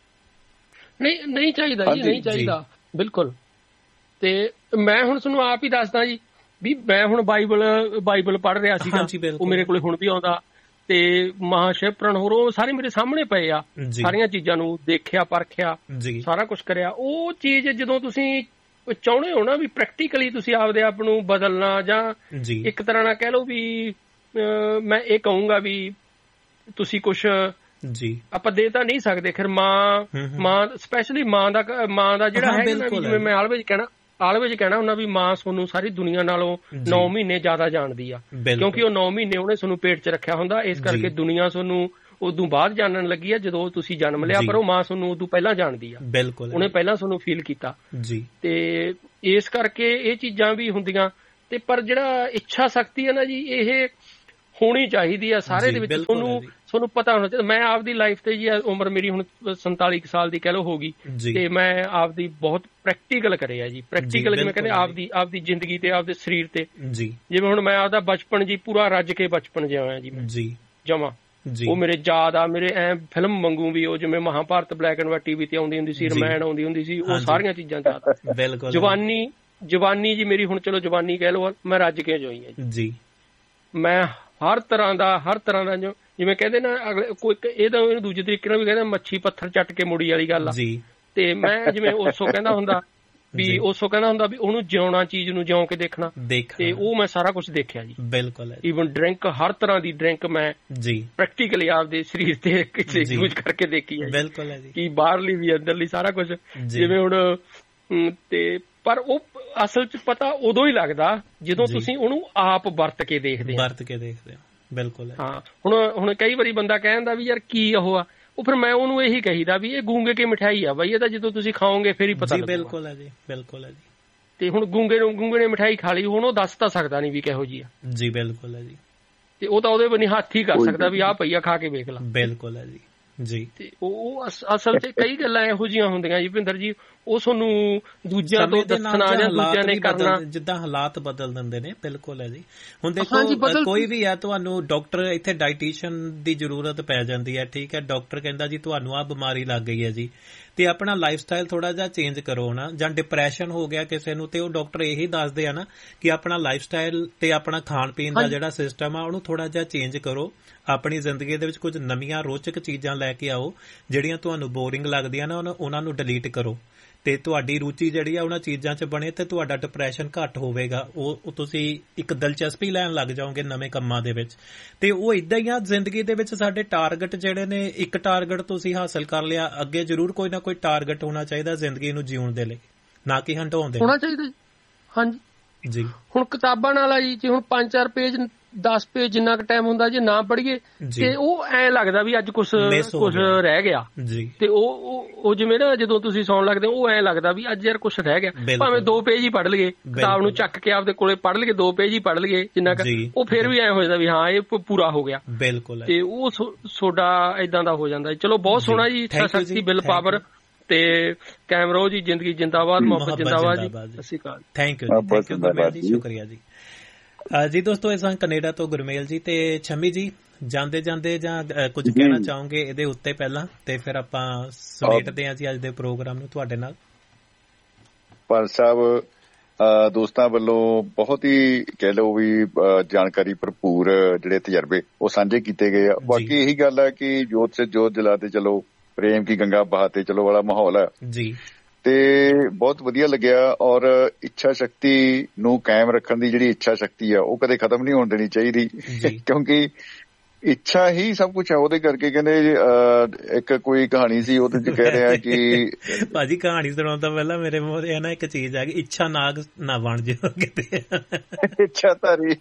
ਨਹੀਂ ਚਾਹੀਦਾ ਜੀ, ਨਹੀਂ ਚਾਹੀਦਾ ਬਿਲਕੁਲ। ਤੇ ਮੈਂ ਹੁਣ ਤੁਹਾਨੂੰ ਆਪ ਹੀ ਦੱਸਦਾ ਜੀ ਵੀ ਮੈਂ ਹੁਣ ਬਾਈਬਲ ਪੜ੍ਹ ਰਿਹਾ ਸੀਗਾ, ਉਹ ਮੇਰੇ ਕੋਲੇ ਹੁਣ ਵੀ ਆਉਂਦਾ, ਤੇ ਮਹਾਸ਼ਿਵਪੁਰਾਣ ਹੋਰ ਉਹ ਸਾਰੇ ਮੇਰੇ ਸਾਹਮਣੇ ਪਏ ਆ, ਸਾਰੀਆਂ ਚੀਜ਼ਾਂ ਨੂੰ ਦੇਖਿਆ ਪਰਖਿਆ ਸਾਰਾ ਕੁਛ ਕਰਿਆ। ਉਹ ਚੀਜ਼ ਜਦੋਂ ਤੁਸੀਂ ਚਾਹੁੰਦੇ ਹੋ ਨਾ ਵੀ ਪ੍ਰੈਕਟੀਕਲੀ ਤੁਸੀਂ ਆਪਦੇ ਆਪ ਨੂੰ ਬਦਲਣਾ, ਜਾਂ ਇੱਕ ਤਰ੍ਹਾਂ ਨਾਲ ਕਹਿ ਲਓ ਵੀ ਮੈਂ ਇਹ ਕਹੂੰਗਾ ਵੀ ਤੁਸੀਂ ਕੁਛ ਆਪਾਂ ਦੇ ਤਾਂ ਨਹੀਂ ਸਕਦੇ। ਫਿਰ ਮਾਂ ਸਪੈਸ਼ਲੀ ਮਾਂ ਦਾ ਜਿਹੜਾ ਹੈਗਾ, ਜਿਵੇਂ ਮੈਂ ਆਲਵੇਜ ਕਹਿਣਾ ਹੁੰਦਾ ਵੀ ਮਾਂ ਤੁਹਾਨੂੰ ਸਾਰੀ ਦੁਨੀਆ ਨਾਲੋਂ 9 ਮਹੀਨੇ ਜ਼ਿਆਦਾ ਜਾਣਦੀ ਆ, ਕਿਉਂਕਿ ਉਹ 9 ਮਹੀਨੇ ਉਹਨੇ ਤੁਹਾਨੂੰ ਪੇਟ 'ਚ ਰੱਖਿਆ ਹੁੰਦਾ, ਇਸ ਕਰਕੇ ਦੁਨੀਆ ਤੁਹਾਨੂੰ ਉਦੋਂ ਬਾਅਦ ਜਾਣਨ ਲੱਗੀ ਆ ਜਦੋਂ ਤੁਸੀਂ ਜਨਮ ਲਿਆ, ਪਰ ਉਹ ਮਾਂ ਤੁਹਾਨੂੰ ਉਦੋਂ ਪਹਿਲਾਂ ਜਾਣਦੀ ਆ, ਉਹਨੇ ਪਹਿਲਾਂ ਤੁਹਾਨੂੰ ਫੀਲ ਕੀਤਾ। ਤੇ ਇਸ ਕਰਕੇ ਇਹ ਚੀਜ਼ਾਂ ਵੀ ਹੁੰਦੀਆਂ। ਤੇ ਪਰ ਜਿਹੜਾ ਇੱਛਾ ਸ਼ਕਤੀ ਹੈ ਨਾ ਜੀ, ਇਹ ਹੋਣੀ ਚਾਹੀਦੀ ਆ ਸਾਰੇ ਦੇ ਵਿੱਚ। ਤੁਹਾਨੂੰ ਪਤਾ ਹੋਣਾ ਚਾਹੀਦਾ। ਮੈਂ ਆਪਦੀ ਲਾਈਫ ਤੇ ਜੀ ਉਮਰ ਮੇਰੀ ਹੁਣ 47 ਸਾਲ ਦੀ ਕਹਿ ਲਓ ਹੋ ਗਈ, ਤੇ ਮੈਂ ਆਪਦੀ ਬਹੁਤ ਪ੍ਰੈਕਟੀਕਲ ਕਰਿਆ ਜੀ। ਪ੍ਰੈਕਟੀਕਲ ਜਿਵੇਂ ਕਹਿੰਦੇ ਆਪਦੀ ਜ਼ਿੰਦਗੀ ਤੇ ਆਪਦੇ ਸਰੀਰ ਤੇ। ਜਿਵੇਂ ਹੁਣ ਮੈਂ ਆਪਦਾ ਬਚਪਨ ਜੀ ਪੂਰਾ ਰੱਜ ਕੇ ਬਚਪਨ ਜਿਹਾ ਹੋਇਆ ਜੀ ਮੈਂ ਜਮਾ। ਉਹ ਮੇਰੇ ਯਾਦ ਆ, ਮੇਰੇ ਐ ਫਿਲਮ ਵਾਂਗੂ ਵੀ ਉਹ ਜਿਵੇਂ Mahabharat black and white TV ਤੇ ਆਉਂਦੀ ਹੁੰਦੀ ਸੀ, ਰਮਾਇਣ ਆਉਂਦੀ ਹੁੰਦੀ ਸੀ, ਉਹ ਸਾਰੀਆਂ ਚੀਜ਼ਾਂ ਯਾਦ। ਜਵਾਨੀ ਜੀ ਮੇਰੀ ਹੁਣ ਚਲੋ ਜਵਾਨੀ ਕਹਿ ਲਓ ਮੈਂ ਰੱਜ ਕੇ ਜੋਈ ਆ ਜੀ। ਮੈਂ ਹਰ ਤਰ੍ਹਾਂ ਦਾ ਜਿਵੇਂ ਕਹਿੰਦੇ ਨਾ ਕੋਈ ਇਹਨੂੰ ਦੂਜੇ ਤਰੀਕੇ ਨਾਲ ਵੀ ਕਹਿੰਦੇ ਮੱਛੀ ਪੱਥਰ ਚੱਟ ਕੇ ਮੁੜੀ ਵਾਲੀ ਗੱਲ ਆ। ਤੇ ਮੈਂ ਜਿਵੇਂ ਉਸੋ ਕਹਿੰਦਾ ਹੁੰਦਾ ਵੀ ਉਹਨੂੰ ਜਿਉਣਾ, ਚੀਜ਼ ਨੂੰ ਜਿਉਂ ਕੇ ਦੇਖਣਾ, ਤੇ ਉਹ ਮੈਂ ਸਾਰਾ ਕੁਛ ਦੇਖਿਆ ਜੀ। ਬਿਲਕੁਲ। ਈਵਨ ਡਰਿੰਕ, ਹਰ ਤਰ੍ਹਾਂ ਦੀ ਡਰਿੰਕ ਮੈਂ ਪ੍ਰੈਕਟੀਕਲੀ ਆਪਦੇ ਸਰੀਰ ਤੇ ਯੂਜ਼ ਕਰਕੇ ਦੇਖੀ ਹੈ। ਬਿਲਕੁਲ ਕਿ ਬਾਹਰਲੀ ਵੀ ਅੰਦਰਲੀ ਸਾਰਾ ਕੁਛ। ਜਿਵੇਂ ਹੁਣ ਤੇ ਪਰ ਉਹ ਅਸਲ ਚ ਪਤਾ ਉਦੋਂ ਹੀ ਲੱਗਦਾ ਜਦੋਂ ਤੁਸੀਂ ਉਹਨੂੰ ਆਪ ਵਰਤ ਕੇ ਦੇਖਦੇ ਹੋ। ਬਿਲਕੁਲ। ਹਾਂ ਹੁਣ ਕਈ ਵਾਰੀ ਬੰਦਾ ਕਹਿ ਦਿੰਦਾ ਵੀ ਯਾਰ ਕੀ ਉਹ ਆ, ਉਹ ਫਿਰ ਮੈਂ ਉਹਨੂੰ ਇਹੀ ਕਹੀਦਾ ਵੀ ਇਹ ਗੂੰਗੇ ਕੀ ਮਿਠਾਈ ਆ ਬਾਈ, ਇਹ ਤਾਂ ਜਦੋਂ ਤੁਸੀਂ ਖਾਓਗੇ ਫਿਰ ਹੀ ਪਤਾ ਲੱਗੂਗਾ। ਬਿਲਕੁਲ ਹੈ ਜੀ, ਬਿਲਕੁਲ ਹੈ ਜੀ। ਤੇ ਹੁਣ ਗੂੰਗੇ ਨੇ ਮਿਠਾਈ ਖਾ ਲਈ, ਹੁਣ ਉਹ ਦੱਸ ਤਾਂ ਸਕਦਾ ਨਹੀਂ ਵੀ ਕਿਹੋ ਜੀ ਆ ਜੀ। ਬਿਲਕੁਲ ਹੈ ਜੀ। ਤੇ ਉਹ ਤਾਂ ਉਹਦੇ ਬਣੀ ਹੱਥ ਹੀ ਕਰ ਸਕਦਾ ਵੀ ਆਹ ਪਈਆ ਖਾ ਕੇ ਵੇਖ ਲਾ। ਬਿਲਕੁਲ ਹੈ ਜੀ। ਤੇ ਉਹ ਅਸਲ ਚ ਕਈ ਗੱਲਾਂ ਇਹੋ ਜਿਹੀਆਂ ਹੁੰਦੀਆਂ ਜੀ ਭਿੰਦਰ ਜੀ, ਉਹ ਤੁਹਾਨੂੰ ਦੂਜਿਆਂ ਤੋਂ ਦੱਸਣਾ ਜਾਂ ਦੂਜਿਆਂ ਨੇ ਕਰਨਾ, ਜਿੱਦਾਂ ਹਾਲਾਤ ਬਦਲ ਦਿੰਦੇ ਨੇ। ਬਿਲਕੁਲ ਹੈ ਜੀ। ਹੁਣ ਦੇਖੋ ਕੋਈ ਵੀ ਹੈ, ਤੁਹਾਨੂੰ ਡਾਕਟਰ ਇੱਥੇ ਡਾਈਟੀਸ਼ੀਅਨ ਦੀ ਜ਼ਰੂਰਤ ਪੈ ਜਾਂਦੀ ਹੈ, ਠੀਕ ਹੈ। ਡਾਕਟਰ ਕਹਿੰਦਾ ਜੀ ਤੁਹਾਨੂੰ ਆਹ ਬਿਮਾਰੀ ਲੱਗ ਗਈ ਹੈ ਜੀ, ਤੇ ਆਪਣਾ ਲਾਈਫ ਸਟਾਈਲ ਥੋੜਾ ਜਿਹਾ ਚੇਂਜ ਕਰੋ ਨਾ। ਜਾਂ ਡਿਪਰੈਸ਼ਨ ਹੋ ਗਿਆ ਕਿਸੇ ਨੂੰ, ਤੇ ਉਹ ਡਾਕਟਰ ਇਹੀ ਦੱਸਦੇ ਆ ਨਾ ਕਿ ਆਪਣਾ ਲਾਈਫ ਸਟਾਈਲ ਤੇ ਆਪਣਾ ਖਾਣ ਪੀਣ ਦਾ ਜਿਹੜਾ ਸਿਸਟਮ ਆ ਉਹਨੂੰ ਥੋੜਾ ਜਿਹਾ ਚੇਂਜ ਕਰੋ। ਆਪਣੀ ਜ਼ਿੰਦਗੀ ਦੇ ਵਿੱਚ ਕੁਝ ਨਵੀਆਂ ਰੋਚਕ ਚੀਜ਼ਾਂ ਲੈ ਕੇ ਆਓ, ਜਿਹੜੀਆਂ ਤੁਹਾਨੂੰ ਬੋਰਿੰਗ ਲੱਗਦੀਆਂ ਨਾ ਉਹਨਾਂ ਨੂੰ ਡਿਲੀਟ ਕਰੋ, ਤੇ ਤੁਹਾਡੀ ਰੁਚੀ ਜਿਹੜੀ ਆ ਉਹਨਾਂ ਚੀਜ਼ਾਂ 'ਚ ਬਣੇ, ਤੇ ਤੁਹਾਡਾ ਡਿਪਰੈਸ਼ਨ ਘੱਟ ਹੋਵੇਗਾ। ਉਹ ਤੁਸੀਂ ਇੱਕ ਦਿਲਚਸਪੀ ਲੈਣ ਲੱਗ ਜਾਓਗੇ ਨਵੇਂ ਕੰਮਾਂ ਦੇ ਵਿੱਚ। ਤੇ ਉਹ ਇਦਾਂ ਹੀ ਆ ਜ਼ਿੰਦਗੀ ਦੇ ਵਿੱਚ ਸਾਡੇ ਟਾਰਗੇਟ ਜਿਹੜੇ ਨੇ, ਇੱਕ ਟਾਰਗੇਟ ਤੁਸੀਂ ਹਾਸਲ ਕਰ ਲਿਆ, ਅੱਗੇ ਜ਼ਰੂਰ ਕੋਈ ਨਾ ਕੋਈ ਟਾਰਗੇਟ ਹੋਣਾ ਚਾਹੀਦਾ ਜ਼ਿੰਦਗੀ ਨੂੰ ਜਿਉਣ ਦੇ ਲਈ, ਨਾ ਕਿ ਹੰਢਾਉਣ ਦੇ ਹੋਣਾ ਚਾਹੀਦਾ। ਹਾਂਜੀ ਜੀ। ਹੁਣ ਕਿਤਾਬਾਂ ਨਾਲ ਆ ਜੀ, ਜੇ ਹੁਣ 5-4 ਪੇਜ 10 ਪੇਜ ਜਿੰਨਾ ਕੁ ਟਾਈਮ ਹੁੰਦਾ ਜੇ ਨਾ ਪੜ੍ਹੀਏ ਤੇ ਉਹ ਐਂ ਲੱਗਦਾ ਵੀ ਅੱਜ ਕੁਛ ਰਹਿ ਗਿਆ ਜੀ। ਤੇ ਉਹ ਜਿਵੇਂ ਨਾ ਜਦੋਂ ਤੁਸੀਂ ਸੌਣ ਲੱਗਦੇ ਉਹ ਐਂ ਲੱਗਦਾ ਵੀ ਅੱਜ ਯਾਰ ਕੁਛ ਰਹਿ ਗਿਆ। ਭਾਵੇਂ 2 ਪੇਜ ਹੀ ਪੜ੍ਹ ਲਈਏ, ਕਿਤਾਬ ਨੂੰ ਚੱਕ ਕੇ ਆਪਦੇ ਕੋਲੇ ਪੜ੍ਹ ਲਈਏ, 2 ਪੇਜ ਹੀ ਪੜ੍ਹ ਲਈਏ ਜਿੰਨਾ ਕੁ, ਉਹ ਫਿਰ ਵੀ ਐਂ ਹੋ ਜਾਂਦਾ ਵੀ ਹਾਂ ਇਹ ਪੂਰਾ ਹੋ ਗਿਆ। ਬਿਲਕੁਲ। ਤੇ ਉਹ ਤੁਹਾਡਾ ਏਦਾਂ ਦਾ ਹੋ ਜਾਂਦਾ। ਚਲੋ ਬਹੁਤ ਸੋਹਣਾ ਜੀ। ਇੱਛਾ ਸ਼ਕਤੀ ਬਿਲ ਪਾਵਰ ਤੇ ਕੈਮਰੋ ਜੀ, ਜ਼ਿੰਦਗੀ ਜਿੰਦਾਬਾਦ, ਮੁਹੱਬਤ ਜਿੰਦਾਬਾਦ ਜੀ। ਸਤਿ ਸ਼੍ਰੀ ਅਕਾਲ। ਥੈਂਕ ਯੂ ਗੁਰਮੇਲ ਜੀ, ਸ਼ੁਕਰੀਆ ਜੀ। ਜੀ ਦੋਸਤੋ, ਇਸ ਕੈਨੇਡਾ ਤੋਂ ਗੁਰਮੇਲ ਜੀ। ਤੇ ਛੰਮੀ ਜੀ, ਜਾਂਦੇ ਜਾਂ ਕੁਝ ਕਹਿਣਾ ਚਾਹੋਗੇ ਇਹਦੇ ਉੱਤੇ ਪਹਿਲਾਂ, ਤੇ ਫਿਰ ਆਪਾਂ ਸਮੇਟਦੇ ਹਾਂ ਜੀ ਅੱਜ ਦੇ ਪ੍ਰੋਗਰਾਮ ਨੂੰ ਤੁਹਾਡੇ ਨਾਲ। ਪਰ ਸਾਹਿਬ ਦੋਸਤਾਂ ਵੱਲੋਂ ਬਹੁਤ ਹੀ ਕਹਿ ਲਓ ਵੀ ਜਾਣਕਾਰੀ ਭਰਪੂਰ ਜਿਹੜੇ ਤਜਰਬੇ ਉਹ ਸਾਂਝੇ ਕੀਤੇ ਗਏ ਆ। ਬਾਕੀ ਇਹੀ ਗੱਲ ਹੈ ਕਿ ਜੋਤ ਸੇ ਜੋਤ ਜਲਾਤੇ ਚਲੋ, ਪ੍ਰੇਮ ਕੀ ਗੰਗਾ ਬਹਾਤੇ ਚਲੋ ਵਾਲਾ ਮਾਹੌਲ ਹੈ ਜੀ। ਤੇ ਬਹੁਤ ਵਧੀਆ ਲੱਗਿਆ। ਔਰ ਇੱਛਾ ਸ਼ਕਤੀ ਨੂੰ ਕਾਇਮ ਰੱਖਣ ਦੀ ਜਿਹੜੀ ਇੱਛਾ ਸ਼ਕਤੀ ਆ ਉਹ ਕਦੇ ਖਤਮ ਨਹੀਂ ਹੋਣ ਦੇਣੀ ਚਾਹੀਦੀ, ਕਿਉਂਕਿ ਇੱਛਾ ਹੀ ਸਭ ਕੁਛ ਹੈ। ਉਹਦੇ ਕਰਕੇ ਕਹਿੰਦੇ ਇੱਕ ਕੋਈ ਕਹਾਣੀ ਸੀ ਉਹਦੇ ਚ ਕਹਿ ਰਿਹਾ ਕਿ ਭਾਜੀ ਕਹਾਣੀ ਸੁਣਾਉਣ ਤੋਂ ਪਹਿਲਾਂ ਮੇਰੇ ਮੂਹਰੇ ਨਾ ਇੱਕ ਚੀਜ਼ ਆ ਗਈ, ਇੱਛਾ ਨਾਗ ਨਾ ਬਣ ਜਾਓ ਕਿਤੇ। ਇੱਛਾ ਧਾਰੀ